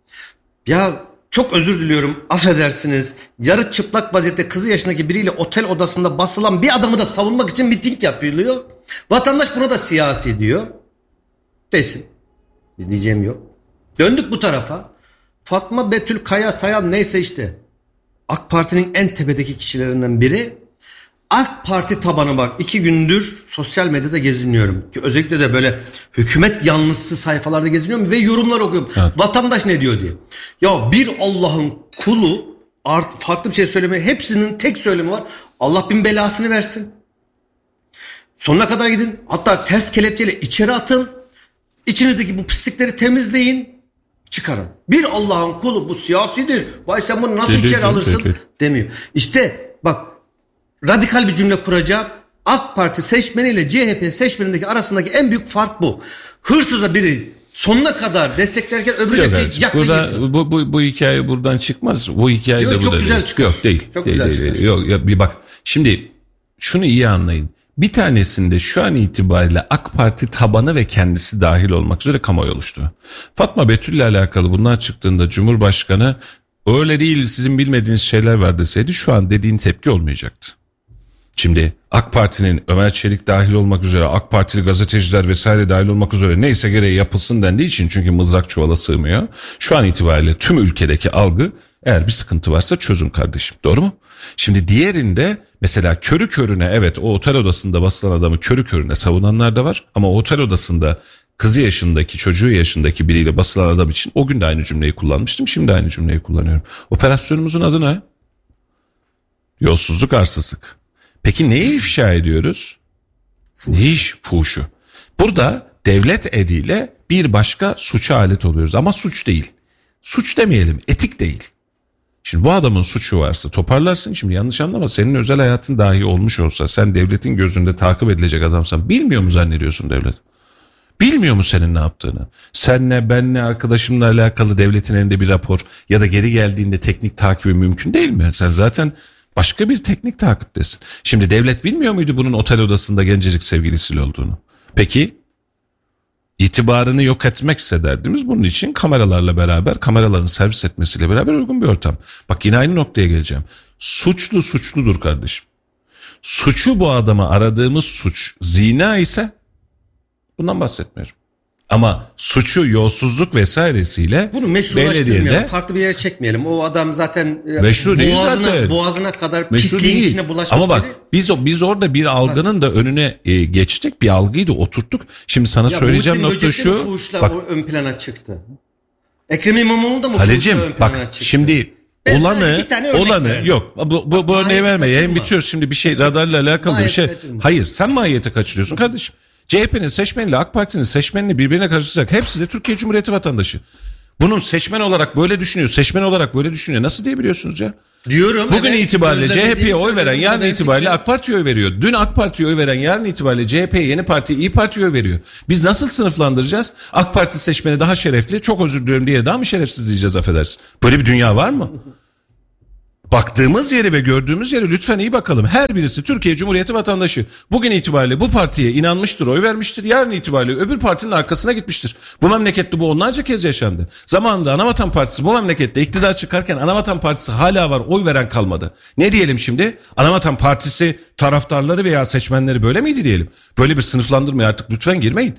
Ya çok özür diliyorum, affedersiniz, yarı çıplak vaziyette kızı yaşındaki biriyle otel odasında basılan bir adamı da savunmak için miting yapılıyor. Vatandaş buna da siyasi diyor. Desin. Biz diyeceğim yok. Döndük bu tarafa. Fatma Betül Kaya Sayan neyse işte. AK Parti'nin en tepedeki kişilerinden biri. AK Parti tabanı bak, iki gündür sosyal medyada geziniyorum. Ki özellikle de böyle hükümet yanlısı sayfalarda geziniyorum ve yorumlar okuyorum. Evet. Vatandaş ne diyor diye. Ya bir Allah'ın kulu art, farklı bir şey söyleme, hepsinin tek söylemi var. Allah bin belasını versin. Sonuna kadar gidin. Hatta ters kelepçeyle içeri atın. İçinizdeki bu pislikleri temizleyin. Çıkarın. Bir Allah'ın kulu bu siyasidir. Vay sen bunu nasıl içeri alırsın demiyor. İşte bak, radikal bir cümle kuracağım. AK Parti seçmeniyle C H P seçmenindeki arasındaki en büyük fark bu. Hırsıza biri sonuna kadar desteklerken öbürü de yakın. Burada bu, bu bu hikaye buradan çıkmaz. Bu hikaye yok, de çok burada güzel değil. çıkıyor. Yok değil. Çok değil, güzel değil, çıkıyor. değil. Yok ya, bir bak. Şimdi şunu iyi anlayın. Bir tanesinde şu an itibariyle AK Parti tabanı ve kendisi dahil olmak üzere kamuoyu oluştu. Fatma Betül'le alakalı bunlar çıktığında Cumhurbaşkanı öyle değil, sizin bilmediğiniz şeyler var deseydi şu an dediğin tepki olmayacaktı. Şimdi AK Parti'nin Ömer Çelik dahil olmak üzere, AK Partili gazeteciler vesaire dahil olmak üzere neyse gereği yapılsın dendiği için, çünkü mızrak çuvala sığmıyor. Şu an itibariyle tüm ülkedeki algı, eğer bir sıkıntı varsa çözün kardeşim. Doğru mu? Şimdi diğerinde mesela körü körüne, evet o otel odasında basılan adamı körü körüne savunanlar da var. Ama o otel odasında kızı yaşındaki, çocuğu yaşındaki biriyle basılan adam için o gün de aynı cümleyi kullanmıştım. Şimdi aynı cümleyi kullanıyorum. Operasyonumuzun adı ne? Yolsuzluk, arsızlık. Peki neyi ifşa ediyoruz? Fuş. Ne iş? Fuhuşu. Burada devlet eliyle bir başka suça alet oluyoruz. Ama suç değil. Suç demeyelim, etik değil. Şimdi bu adamın suçu varsa toparlarsın. Şimdi yanlış anlama, senin özel hayatın dahi olmuş olsa, sen devletin gözünde takip edilecek adamsan, bilmiyor mu zannediyorsun devlet? Bilmiyor mu senin ne yaptığını? Senle, benle, arkadaşımla alakalı devletin elinde bir rapor ya da geri geldiğinde teknik takibi mümkün değil mi? Sen zaten başka bir teknik takiptesin. Şimdi devlet bilmiyor muydu bunun otel odasında gencecik sevgilisiyle olduğunu? Peki itibarını yok etmekse derdimiz, bunun için kameralarla beraber, kameraların servis etmesiyle beraber uygun bir ortam. Bak yine aynı noktaya geleceğim. Suçlu suçludur kardeşim. Suçu, bu adama aradığımız suç zina ise bundan bahsetmiyorum. Ama suçu yolsuzluk vesairesiyle bunu meşrulaştırmayalım. Farklı bir yere çekmeyelim. O adam zaten meşru değil boğazına, zaten. boğazına kadar meşru pisliğin değil. içine bulaşmış. Ama bak biri. biz biz orada bir algının da önüne e, geçtik. Bir algıyı da oturttuk. Şimdi sana ya söyleyeceğim nokta şu. Bak, ön plana çıktı. Ekrem İmamoğlu da mı Halicim, ön plana bak, çıktı? şimdi Ben olanı olanı verdim. yok. Bu bu, bu örneği verme. Yayın bitiyor. Şimdi bir şey radarla alakalı bir şey. Kaçırma. Hayır, sen mahiyete kaçırıyorsun kardeşim. C H P'nin seçmeniyle AK Parti'nin seçmenini birbirine karıştıracak. Hepsi de Türkiye Cumhuriyeti vatandaşı. Bunun seçmen olarak böyle düşünüyor, seçmen olarak böyle düşünüyor. Nasıl diyebiliyorsunuz ya? Diyorum. Bugün evet, itibariyle C H P'ye oy veren söyledim, yarın ben itibariyle fikrim. AK Parti'ye oy veriyor. Dün AK Parti'ye oy veren yarın itibariyle C H P'ye, Yeni Parti, İyi Parti'ye oy veriyor. Biz nasıl sınıflandıracağız? AK Parti seçmeni daha şerefli, çok özür diliyorum diye daha mı şerefsiz diyeceğiz, affedersin. Böyle bir dünya var mı? Baktığımız yeri ve gördüğümüz yeri lütfen iyi bakalım. Her birisi Türkiye Cumhuriyeti vatandaşı. Bugün itibariyle bu partiye inanmıştır, oy vermiştir. Yarın itibariyle öbür partinin arkasına gitmiştir. Bu memlekette bu onlarca kez yaşandı. Zamanında Anavatan Partisi bu memlekette iktidar çıkarken Anavatan Partisi hala var, oy veren kalmadı. Ne diyelim şimdi? Anavatan Partisi taraftarları veya seçmenleri böyle miydi diyelim? Böyle bir sınıflandırmaya artık lütfen girmeyin.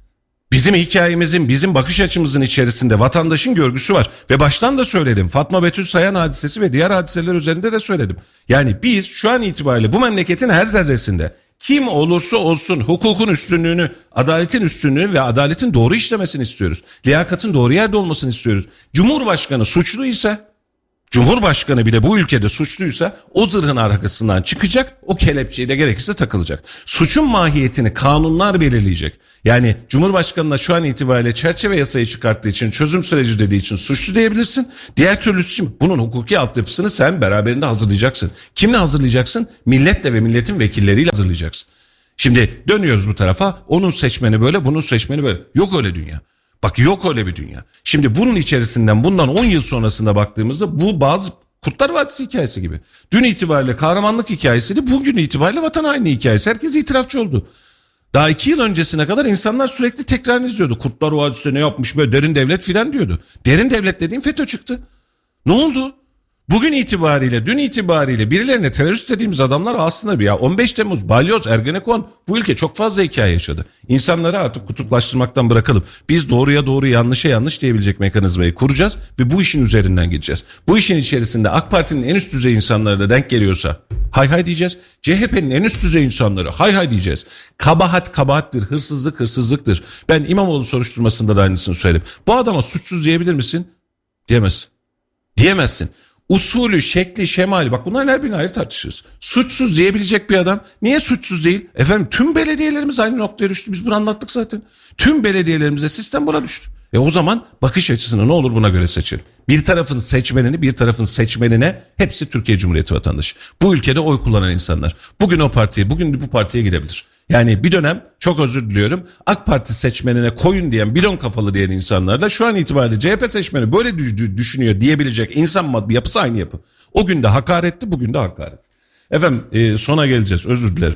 Bizim hikayemizin, bizim bakış açımızın içerisinde vatandaşın görgüsü var. Ve baştan da söyledim. Fatma Betül Sayan hadisesi ve diğer hadiseler üzerinde de söyledim. Yani biz şu an itibariyle bu memleketin her zerresinde kim olursa olsun hukukun üstünlüğünü, adaletin üstünlüğünü ve adaletin doğru işlemesini istiyoruz. Liyakatın doğru yerde olmasını istiyoruz. Cumhurbaşkanı suçluysa, Cumhurbaşkanı bile bu ülkede suçluysa o zırhın arkasından çıkacak, o kelepçeyi de gerekirse takılacak. Suçun mahiyetini kanunlar belirleyecek. Yani Cumhurbaşkanı'na şu an itibariyle çerçeve yasayı çıkarttığı için, çözüm süreci dediği için suçlu diyebilirsin. Diğer türlüsü için bunun hukuki altyapısını sen beraberinde hazırlayacaksın. Kimle hazırlayacaksın? Milletle ve milletin vekilleriyle hazırlayacaksın. Şimdi dönüyoruz bu tarafa, onun seçmeni böyle, bunun seçmeni böyle. Yok öyle dünya. Bak yok öyle bir dünya. Şimdi bunun içerisinden bundan on yıl sonrasında baktığımızda bu bazı Kurtlar Vadisi hikayesi gibi. Dün itibariyle kahramanlık hikayesiydi. Bugün itibariyle vatan haini hikayesi. Herkes itirafçı oldu. Daha iki yıl öncesine kadar insanlar sürekli tekrarını izliyordu. Kurtlar Vadisi ne yapmış böyle derin devlet filan diyordu. Derin devlet dediğim FETÖ çıktı. Ne oldu? Bugün itibariyle, dün itibariyle birilerine terörist dediğimiz adamlar aslında bir ya on beş Temmuz, Balyoz, Ergenekon, bu ülke çok fazla hikaye yaşadı. İnsanları artık kutuplaştırmaktan bırakalım. Biz doğruya doğru, yanlışa yanlış diyebilecek mekanizmayı kuracağız ve bu işin üzerinden gideceğiz. Bu işin içerisinde AK Parti'nin en üst düzey insanları da denk geliyorsa hay hay diyeceğiz. C H P'nin en üst düzey insanları hay hay diyeceğiz. Kabahat kabahattir, hırsızlık hırsızlıktır. Ben İmamoğlu soruşturmasında da aynısını söyledim. Bu adama suçsuz diyebilir misin? Diyemezsin. Diyemezsin. Usulü, şekli, şemali, bak bunların her birini ayrı tartışırız. Suçsuz diyebilecek bir adam niye suçsuz değil? Efendim tüm belediyelerimiz aynı noktaya düştü, biz bunu anlattık zaten. Tüm belediyelerimize sistem buna düştü. E o zaman bakış açısını ne olur buna göre seçelim. Bir tarafın seçmenini, bir tarafın seçmenine hepsi Türkiye Cumhuriyeti vatandaşı. Bu ülkede oy kullanan insanlar. Bugün o partiye, bugün bu partiye gidebilir. Yani bir dönem, çok özür diliyorum, AK Parti seçmenine koyun diyen, bidon kafalı diyen insanlarla şu an itibariyle C H P seçmeni böyle düşünüyor diyebilecek insan yapısı aynı yapı. O gün de hakaretti, bugün de hakaret. Efendim e, sona geleceğiz, özür dilerim.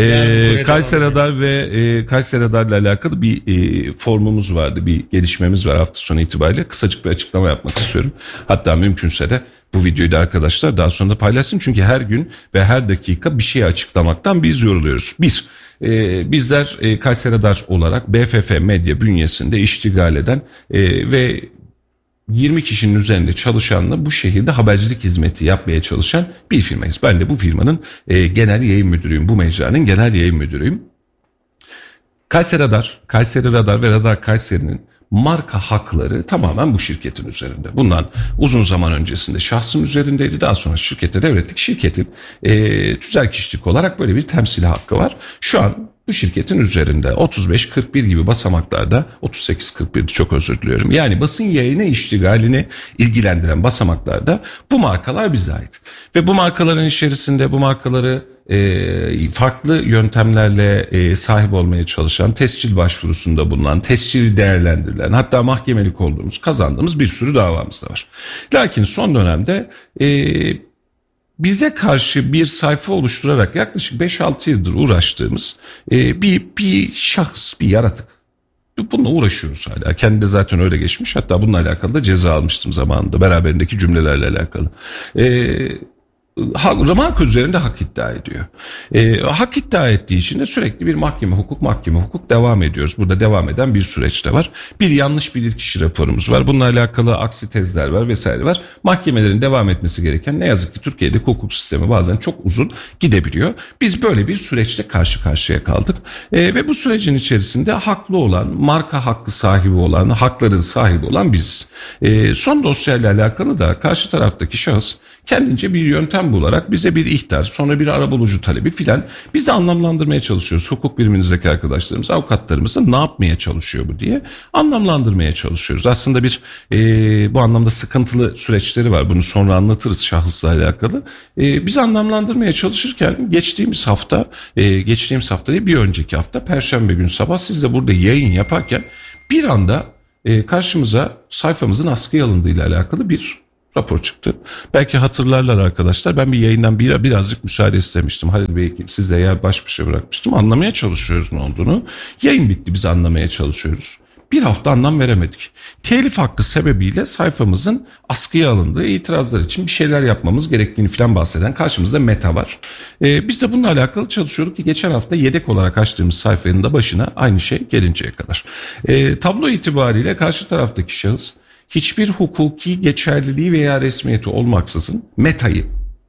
E, Kayseri Radar ve e, Kayseri Radar'la alakalı bir e, formumuz vardı, bir gelişmemiz var hafta sonu itibariyle. Kısacık bir açıklama yapmak istiyorum. Hatta mümkünse de bu videoyu da arkadaşlar daha sonra da paylaşsın. Çünkü her gün ve her dakika bir şey açıklamaktan biz yoruluyoruz. Bir, e, bizler e, Kayseri Radar olarak B F F Medya bünyesinde iştigal eden e, ve yirmi kişinin üzerinde çalışanla bu şehirde habercilik hizmeti yapmaya çalışan bir firmayız. Ben de bu firmanın e, genel yayın müdürüyüm. Bu mecranın genel yayın müdürüyüm. Kayseri Radar, Kayseri Radar ve Radar Kayseri'nin marka hakları tamamen bu şirketin üzerinde. Bundan uzun zaman öncesinde şahsım üzerindeydi. Daha sonra şirkete devrettik. Şirketin e, tüzel kişilik olarak böyle bir temsili hakkı var. Şu an bu şirketin üzerinde otuz beş kırk bir gibi basamaklarda, otuz sekiz kırk birdi çok özür diliyorum. Yani basın yayını iştigalini ilgilendiren basamaklarda bu markalar bize ait. Ve bu markaların içerisinde bu markaları e, farklı yöntemlerle e, sahip olmaya çalışan, tescil başvurusunda bulunan, tescili değerlendirilen, hatta mahkemelik olduğumuz, kazandığımız bir sürü davamız da var. Lakin son dönemde e, bize karşı bir sayfa oluşturarak yaklaşık beş altı yıldır uğraştığımız e, bir bir şahıs, bir yaratık. Bununla uğraşıyoruz hala. Kendi de zaten öyle geçmiş. Hatta bununla alakalı da ceza almıştım zamanında. Beraberindeki cümlelerle alakalı. Eee marka üzerinde hak iddia ediyor. E, hak iddia ettiği için de sürekli bir mahkeme hukuk mahkeme hukuk devam ediyoruz. Burada devam eden bir süreç de var. Bir yanlış bilirkişi raporumuz var. Bununla alakalı aksi tezler var vesaire var. Mahkemelerin devam etmesi gereken, ne yazık ki Türkiye'deki hukuk sistemi bazen çok uzun gidebiliyor. Biz böyle bir süreçte karşı karşıya kaldık. E, ve bu sürecin içerisinde haklı olan, marka hakkı sahibi olan, hakların sahibi olan biziz. E, son dosyayla alakalı da karşı taraftaki şahıs kendince bir yöntem bularak bize bir ihtar, sonra bir arabulucu talebi filan biz de anlamlandırmaya çalışıyoruz. Hukuk birimimizdeki arkadaşlarımız, avukatlarımız da ne yapmaya çalışıyor bu diye anlamlandırmaya çalışıyoruz. Aslında bir e, bu anlamda sıkıntılı süreçleri var. Bunu sonra anlatırız şahısla alakalı. E, biz anlamlandırmaya çalışırken geçtiğimiz hafta, e, geçtiğimiz hafta değil bir önceki hafta Perşembe günü sabah siz de burada yayın yaparken bir anda e, karşımıza sayfamızın askıya alındığıyla alakalı bir rapor çıktı. Belki hatırlarlar arkadaşlar, ben bir yayından bir, birazcık müsaade istemiştim. Halil Bey sizle yer baş başa bırakmıştım. Anlamaya çalışıyoruz ne olduğunu. Yayın bitti, biz anlamaya çalışıyoruz. Bir hafta anlam veremedik. Telif hakkı sebebiyle sayfamızın askıya alındığı, itirazlar için bir şeyler yapmamız gerektiğini falan bahseden karşımızda Meta var. Ee, biz de bununla alakalı çalışıyorduk ki geçen hafta yedek olarak açtığımız sayfanın da başına aynı şey gelinceye kadar. Ee, tablo itibariyle karşı taraftaki şahıs hiçbir hukuki geçerliliği veya resmiyeti olmaksızın Meta'yı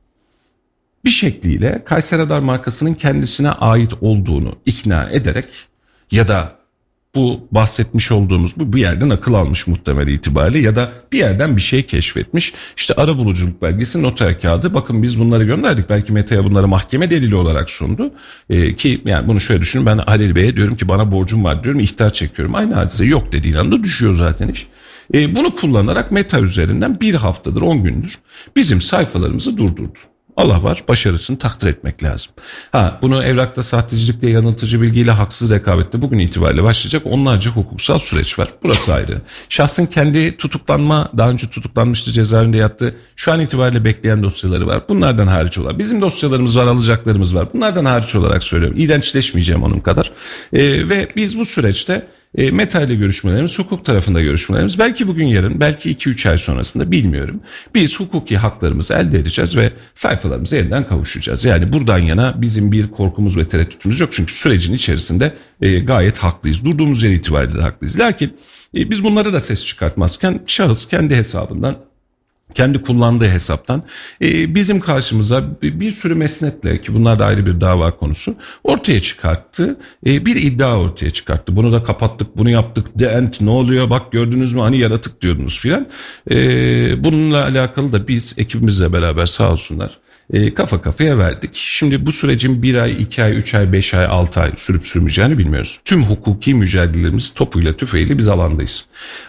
bir şekliyle Kayser Radar markasının kendisine ait olduğunu ikna ederek ya da bu bahsetmiş olduğumuz bu bir yerden akıl almış muhtemel itibariyle ya da bir yerden bir şey keşfetmiş. İşte arabuluculuk belgesi, noter kağıdı, bakın biz bunları gönderdik. Belki Meta'ya bunları mahkeme delili olarak sundu. Ee, ki yani bunu şöyle düşünün, ben Halil Bey'e diyorum ki bana borcum var diyorum, ihtar çekiyorum. Aynı hadise yok dediği anda düşüyor zaten iş. Ee, bunu kullanarak Meta üzerinden bir haftadır on gündür bizim sayfalarımızı durdurdu. Allah var, başarısını takdir etmek lazım. Ha, bunu evrakta sahtecilikle, yanıltıcı bilgiyle, haksız rekabette bugün itibariyle başlayacak onlarca hukuksal süreç var. Burası ayrı. Şahsın kendi tutuklanma, daha önce tutuklanmıştı, cezaevinde yattı. Şu an itibariyle bekleyen dosyaları var. Bunlardan hariç olarak bizim dosyalarımız var, alacaklarımız var. Bunlardan hariç olarak söylüyorum. İğrençleşmeyeceğim onun kadar. Ee, ve biz bu süreçte E, Meta ile görüşmelerimiz, hukuk tarafında görüşmelerimiz belki bugün yarın, belki iki üç ay sonrasında bilmiyorum. Biz hukuki haklarımızı elde edeceğiz ve sayfalarımıza yeniden kavuşacağız. Yani buradan yana bizim bir korkumuz ve tereddütümüz yok. Çünkü sürecin içerisinde e, gayet haklıyız. Durduğumuz yer itibariyle de haklıyız. Lakin e, biz bunlara da ses çıkartmazken şahıs kendi hesabından, kendi kullandığı hesaptan e, bizim karşımıza bir, bir sürü mesnetle, ki bunlar da ayrı bir dava konusu, ortaya çıkarttı. E, bir iddia ortaya çıkarttı. Bunu da kapattık, bunu yaptık, the end, ne oluyor, bak gördünüz mü hani yaratık diyordunuz filan. E, bununla alakalı da biz ekibimizle beraber sağ olsunlar E, kafa kafaya verdik. Şimdi bu sürecin bir ay, iki ay, üç ay, beş ay, altı ay sürüp sürmeyeceğini bilmiyoruz. Tüm hukuki mücadelelerimiz topuyla tüfeğiyle biz alandayız.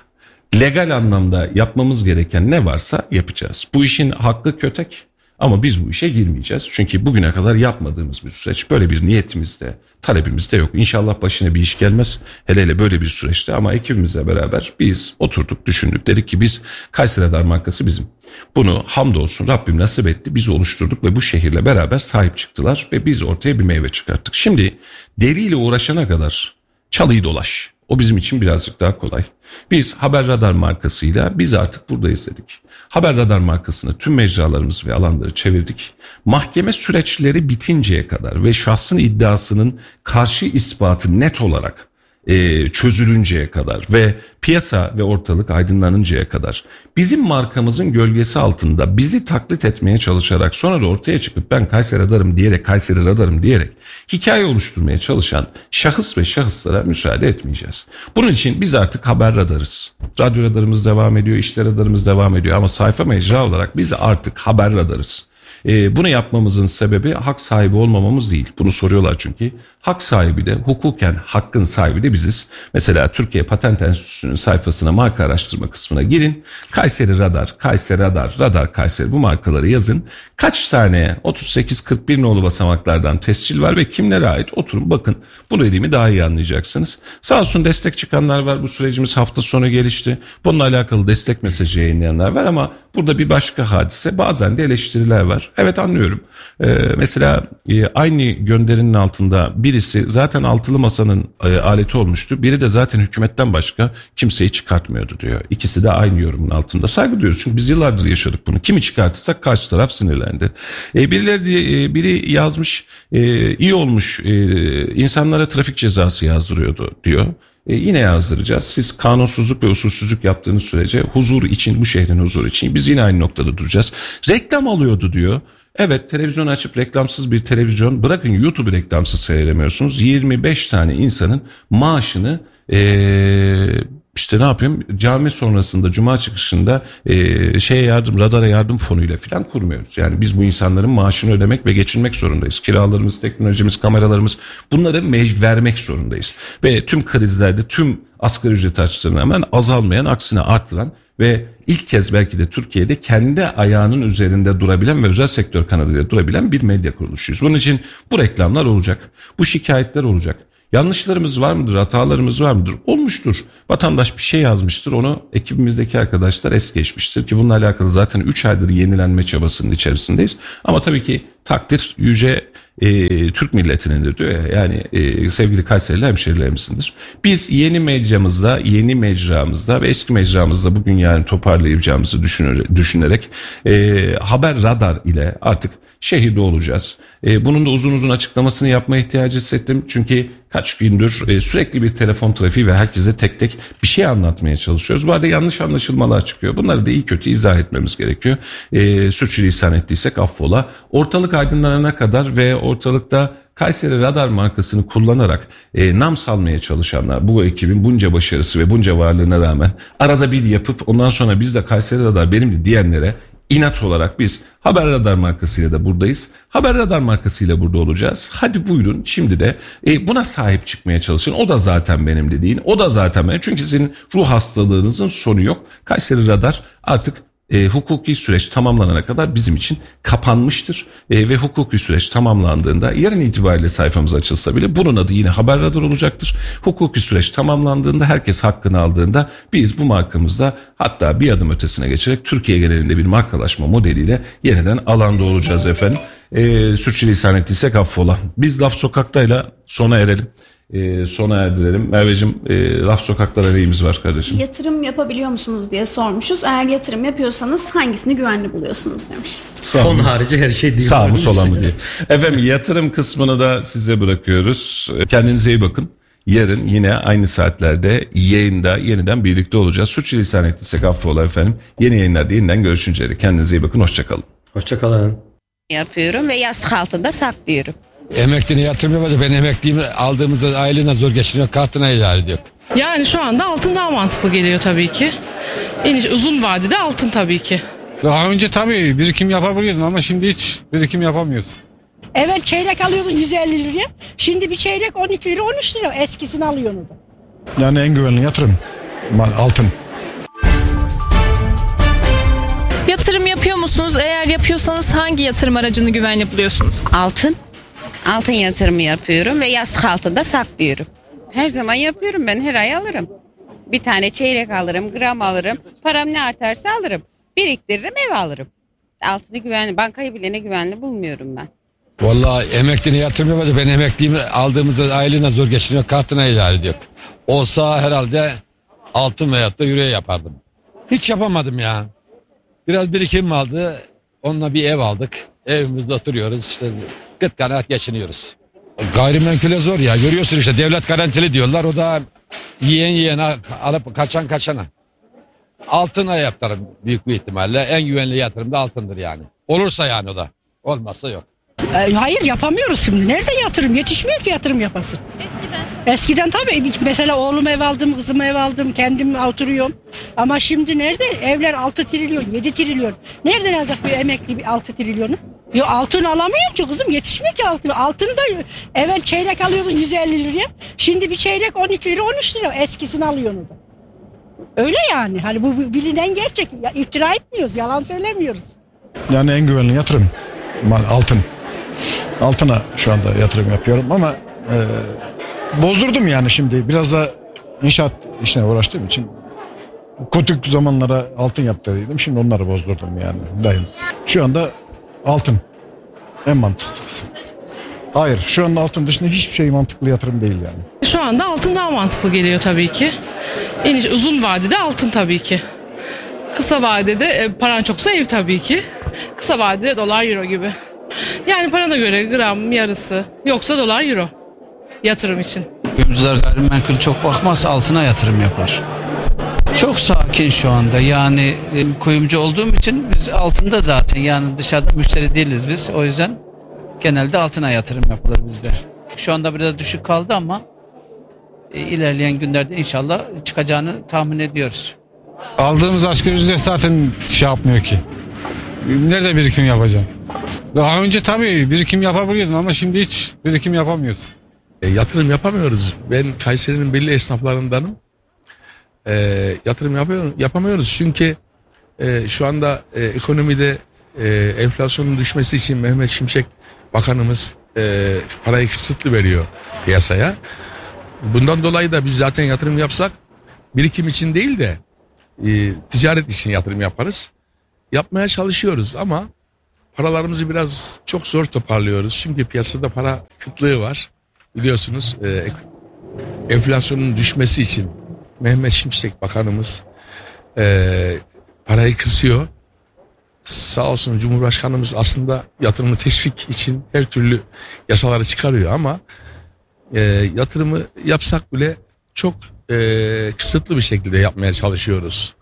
Legal anlamda yapmamız gereken ne varsa yapacağız. Bu işin hakkı kötek ama biz bu işe girmeyeceğiz. Çünkü bugüne kadar yapmadığımız bir süreç, böyle bir niyetimiz de, talebimiz de yok. İnşallah başına bir iş gelmez, hele hele böyle bir süreçte, ama ekibimizle beraber biz oturduk, düşündük, dedik ki biz Kayser Radar markası bizim. Bunu hamdolsun Rabbim nasip etti, biz oluşturduk ve bu şehirle beraber sahip çıktılar ve biz ortaya bir meyve çıkarttık. Şimdi deriyle uğraşana kadar çalıyı dolaş. O bizim için birazcık daha kolay. Biz Haber Radar markasıyla biz artık buradayız dedik. Haber Radar markasını tüm mecralarımız ve alanları çevirdik. Mahkeme süreçleri bitinceye kadar ve şahsın iddiasının karşı ispatı net olarak e, çözülünceye kadar ve piyasa ve ortalık aydınlanıncaya kadar bizim markamızın gölgesi altında bizi taklit etmeye çalışarak sonra da ortaya çıkıp ben Kayser Radar'ım diyerek, Kayseri Radar'ım diyerek hikaye oluşturmaya çalışan şahıs ve şahıslara müsaade etmeyeceğiz. Bunun için biz artık Haber Radar'ız. Radyo radarımız devam ediyor, işte radarımız devam ediyor ama sayfa mecra olarak biz artık Haber Radar'ız. E, bunu yapmamızın sebebi hak sahibi olmamamız değil. Bunu soruyorlar çünkü. Hak sahibi de, hukuken hakkın sahibi de biziz. Mesela Türkiye Patent Enstitüsü'nün sayfasına, marka araştırma kısmına girin. Kayseri Radar, Kayseri Radar, Radar Kayseri, bu markaları yazın. Kaç tane otuz sekiz kırk bir nolu basamaklardan tescil var ve kimlere ait? Oturun bakın. Bu dediğimi daha iyi anlayacaksınız. Sağ olsun destek çıkanlar var. Bu sürecimiz hafta sonu gelişti. Bununla alakalı destek mesajı yayınlayanlar var ama burada bir başka hadise, bazen de eleştiriler var. Evet, anlıyorum. Ee, mesela e, aynı gönderinin altında birisi zaten altılı masanın e, aleti olmuştu. Biri de zaten hükümetten başka kimseyi çıkartmıyordu diyor. İkisi de aynı yorumun altında. Saygı duyuyoruz çünkü biz yıllardır yaşadık bunu. Kimi çıkartırsak karşı taraf sinirlendi. E, birileri e, biri yazmış, e, iyi olmuş, e, insanlara trafik cezası yazdırıyordu diyor. E yine yazdıracağız. Siz kanunsuzluk ve usulsüzlük yaptığınız sürece huzur için, bu şehrin huzuru için biz yine aynı noktada duracağız. Reklam alıyordu diyor. Evet, televizyon açıp reklamsız bir televizyon, bırakın YouTube'u reklamsız seyredemiyorsunuz. yirmi beş tane insanın maaşını ee, İşte ne yapayım? Cami sonrasında, cuma çıkışında e, şeye yardım, radara yardım fonuyla falan kurmuyoruz. Yani biz bu insanların maaşını ödemek ve geçinmek zorundayız. Kiralarımız, teknolojimiz, kameralarımız, bunları mec- vermek zorundayız. Ve tüm krizlerde, tüm asgari ücret artışlarına rağmen azalmayan, aksine arttıran ve ilk kez belki de Türkiye'de kendi ayağının üzerinde durabilen ve özel sektör kanadıyla durabilen bir medya kuruluşuyuz. Bunun için bu reklamlar olacak, bu şikayetler olacak. Yanlışlarımız var mıdır, hatalarımız var mıdır? Olmuştur. Vatandaş bir şey yazmıştır, onu ekibimizdeki arkadaşlar es geçmiştir ki bununla alakalı zaten üç aydır yenilenme çabasının içerisindeyiz. Ama tabii ki takdir yüce e, Türk milletinindir diyor ya, yani e, sevgili Kayserili hemşerilerimizdir. Biz yeni mecramızda, yeni mecramızda ve eski mecramızda bugün yani toparlayacağımızı düşünerek, düşünerek e, Haber Radar ile artık şehirde olacağız. E, bunun da uzun uzun açıklamasını yapmaya ihtiyacı hissettim. Çünkü kaç gündür e, sürekli bir telefon trafiği ve herkese tek tek bir şey anlatmaya çalışıyoruz. Bu arada yanlış anlaşılmalar çıkıyor. Bunları da iyi kötü izah etmemiz gerekiyor. E, sürçülisan ettiysek affola. Ortalık aydınlanana kadar ve ortalıkta Kayseri Radar markasını kullanarak e, nam salmaya çalışanlar, bu ekibin bunca başarısı ve bunca varlığına rağmen arada bir yapıp ondan sonra biz de Kayseri Radar benimdi diyenlere İnat olarak biz Haber Radar markasıyla da buradayız. Haber Radar markasıyla burada olacağız. Hadi buyurun şimdi de e, buna sahip çıkmaya çalışın. O da zaten benim dediğin. O da zaten benim. Çünkü sizin ruh hastalığınızın sonu yok. Kayseri Radar artık E, hukuki süreç tamamlanana kadar bizim için kapanmıştır. E, ve hukuki süreç tamamlandığında yarın itibariyle sayfamız açılsa bile bunun adı yine Haber Radar olacaktır. Hukuki süreç tamamlandığında, herkes hakkını aldığında biz bu markamızda hatta bir adım ötesine geçerek Türkiye genelinde bir markalaşma modeliyle yeniden alanda olacağız efendim. E, sürçülisan ettiysek affola. Biz Laf Sokak'tayla sona erelim. E, sona erdirelim. Merveciğim, e, Laf Sokak'ta neyimiz var kardeşim? Yatırım yapabiliyor musunuz diye sormuşuz. Eğer yatırım yapıyorsanız hangisini güvenli buluyorsunuz demişiz. Son harici her şey değil. Sağ mı sola mı diye. Efendim yatırım kısmını da size bırakıyoruz. Kendinize iyi bakın. Yarın yine aynı saatlerde yayında yeniden birlikte olacağız. Sürçülisan ettiysek affola efendim. Yeni yayınlarda yeniden görüşünceye dek kendinize iyi bakın. Hoşçakalın. Hoşçakalın. Yapıyorum ve yastık altında saklıyorum. Emekliliğine yatırım yapacak. Ben emekliyim, aldığımızda aylığına zor geçiniyor. Kartına ilan ediyor. Yani şu anda altın daha mantıklı geliyor tabii ki. En uzun vadede altın tabii ki. Daha önce tabii birikim yapabiliyordun ama şimdi hiç birikim yapamıyorsun. Evet, çeyrek alıyordun yüz elli liraya. Şimdi bir çeyrek on iki lira, on üç lira. Eskisini alıyorsun da. Yani en güvenli yatırım altın. Yatırım yapıyor musunuz? Eğer yapıyorsanız hangi yatırım aracını güvenli buluyorsunuz? Altın. Altın yatırımı yapıyorum ve yastık altında saklıyorum. Her zaman yapıyorum, ben her ay alırım. Bir tane çeyrek alırım, gram alırım. Param ne artarsa alırım. Biriktiririm, ev alırım. Altını güvenli, bankayı bile ne güvenli bulmuyorum ben. Vallahi emekliliğine yatırım yapacak. Ben emekliyim, aldığımızda aylığına zor geçiniyor. Kartına ilan ediyor. Olsa herhalde altın veyahut da euro yapardım. Hiç yapamadım ya. Biraz birikim aldı. Onunla bir ev aldık. Evimizde oturuyoruz. İşte gıt kanaat geçiniyoruz. Gayrimenkule zor ya. Görüyorsun işte devlet garantili diyorlar. O da yiyen yiyene alıp kaçan kaçana. Altına yatırım büyük bir ihtimalle. En güvenli yatırım da altındır yani. Olursa yani o da. Olmazsa yok. E, hayır, yapamıyoruz şimdi. Nerede yatırım? Yetişmiyor ki yatırım yapasın. Eskiden? Eskiden tabii. Mesela oğlum ev aldım, kızım ev aldım, kendim oturuyorum. Ama şimdi nerede? Evler altı trilyon, yedi trilyon. Nereden alacak bir emekli bir altı trilyonu? Yo, altın alamıyor ki kızım, yetişmiyor ki altın. Altın da evvel çeyrek alıyordun yüz elli liraya. Şimdi bir çeyrek on iki lira, on üç lira. Eskisini alıyorsun da. Öyle yani. Hani bu bilinen gerçek. Ya, iftira etmiyoruz, yalan söylemiyoruz. Yani en güvenli yatırım altın. Altına şu anda yatırım yapıyorum ama e, bozdurdum yani şimdi. Biraz da inşaat işine uğraştığım için kötü zamanlara altın yaptıydım. Şimdi onları bozdurdum yani. Dayım. Şu anda altın en mantıklısı. Hayır, şu anda altın dışında hiçbir şey mantıklı yatırım değil yani. Şu anda altın daha mantıklı geliyor tabii ki. En uzun vadede altın tabii ki. Kısa vadede e, paran çoksa ev tabii ki. Kısa vadede dolar euro gibi. Yani parana göre gram yarısı, yoksa dolar euro yatırım için. Kuyumcular gayrimenkul çok bakmaz, altına yatırım yapar. Çok sakin şu anda yani, kuyumcu olduğum için biz altında zaten, yani dışarıda müşteri değiliz biz, o yüzden genelde altına yatırım yapılır bizde. Şu anda biraz düşük kaldı ama e, ilerleyen günlerde inşallah çıkacağını tahmin ediyoruz. Aldığımız asgari ücret zaten şey yapmıyor ki. Nerede birikim yapacağım? Daha önce tabii birikim yapabiliyordum ama şimdi hiç birikim yapamıyoruz. E, yatırım yapamıyoruz. Ben Kayseri'nin belli esnaflarındanım. E, yatırım yapıyor, yapamıyoruz çünkü e, şu anda e, ekonomide e, enflasyonun düşmesi için Mehmet Şimşek Bakanımız e, parayı kısıtlı veriyor piyasaya. Bundan dolayı da biz zaten yatırım yapsak birikim için değil de e, ticaret için yatırım yaparız. Yapmaya çalışıyoruz ama paralarımızı biraz çok zor toparlıyoruz. Çünkü piyasada para kıtlığı var. Biliyorsunuz e, enflasyonun düşmesi için Mehmet Şimşek Bakanımız e, parayı kısıyor. Sağ olsun Cumhurbaşkanımız aslında yatırımı teşvik için her türlü yasaları çıkarıyor ama e, yatırımı yapsak bile çok e, kısıtlı bir şekilde yapmaya çalışıyoruz.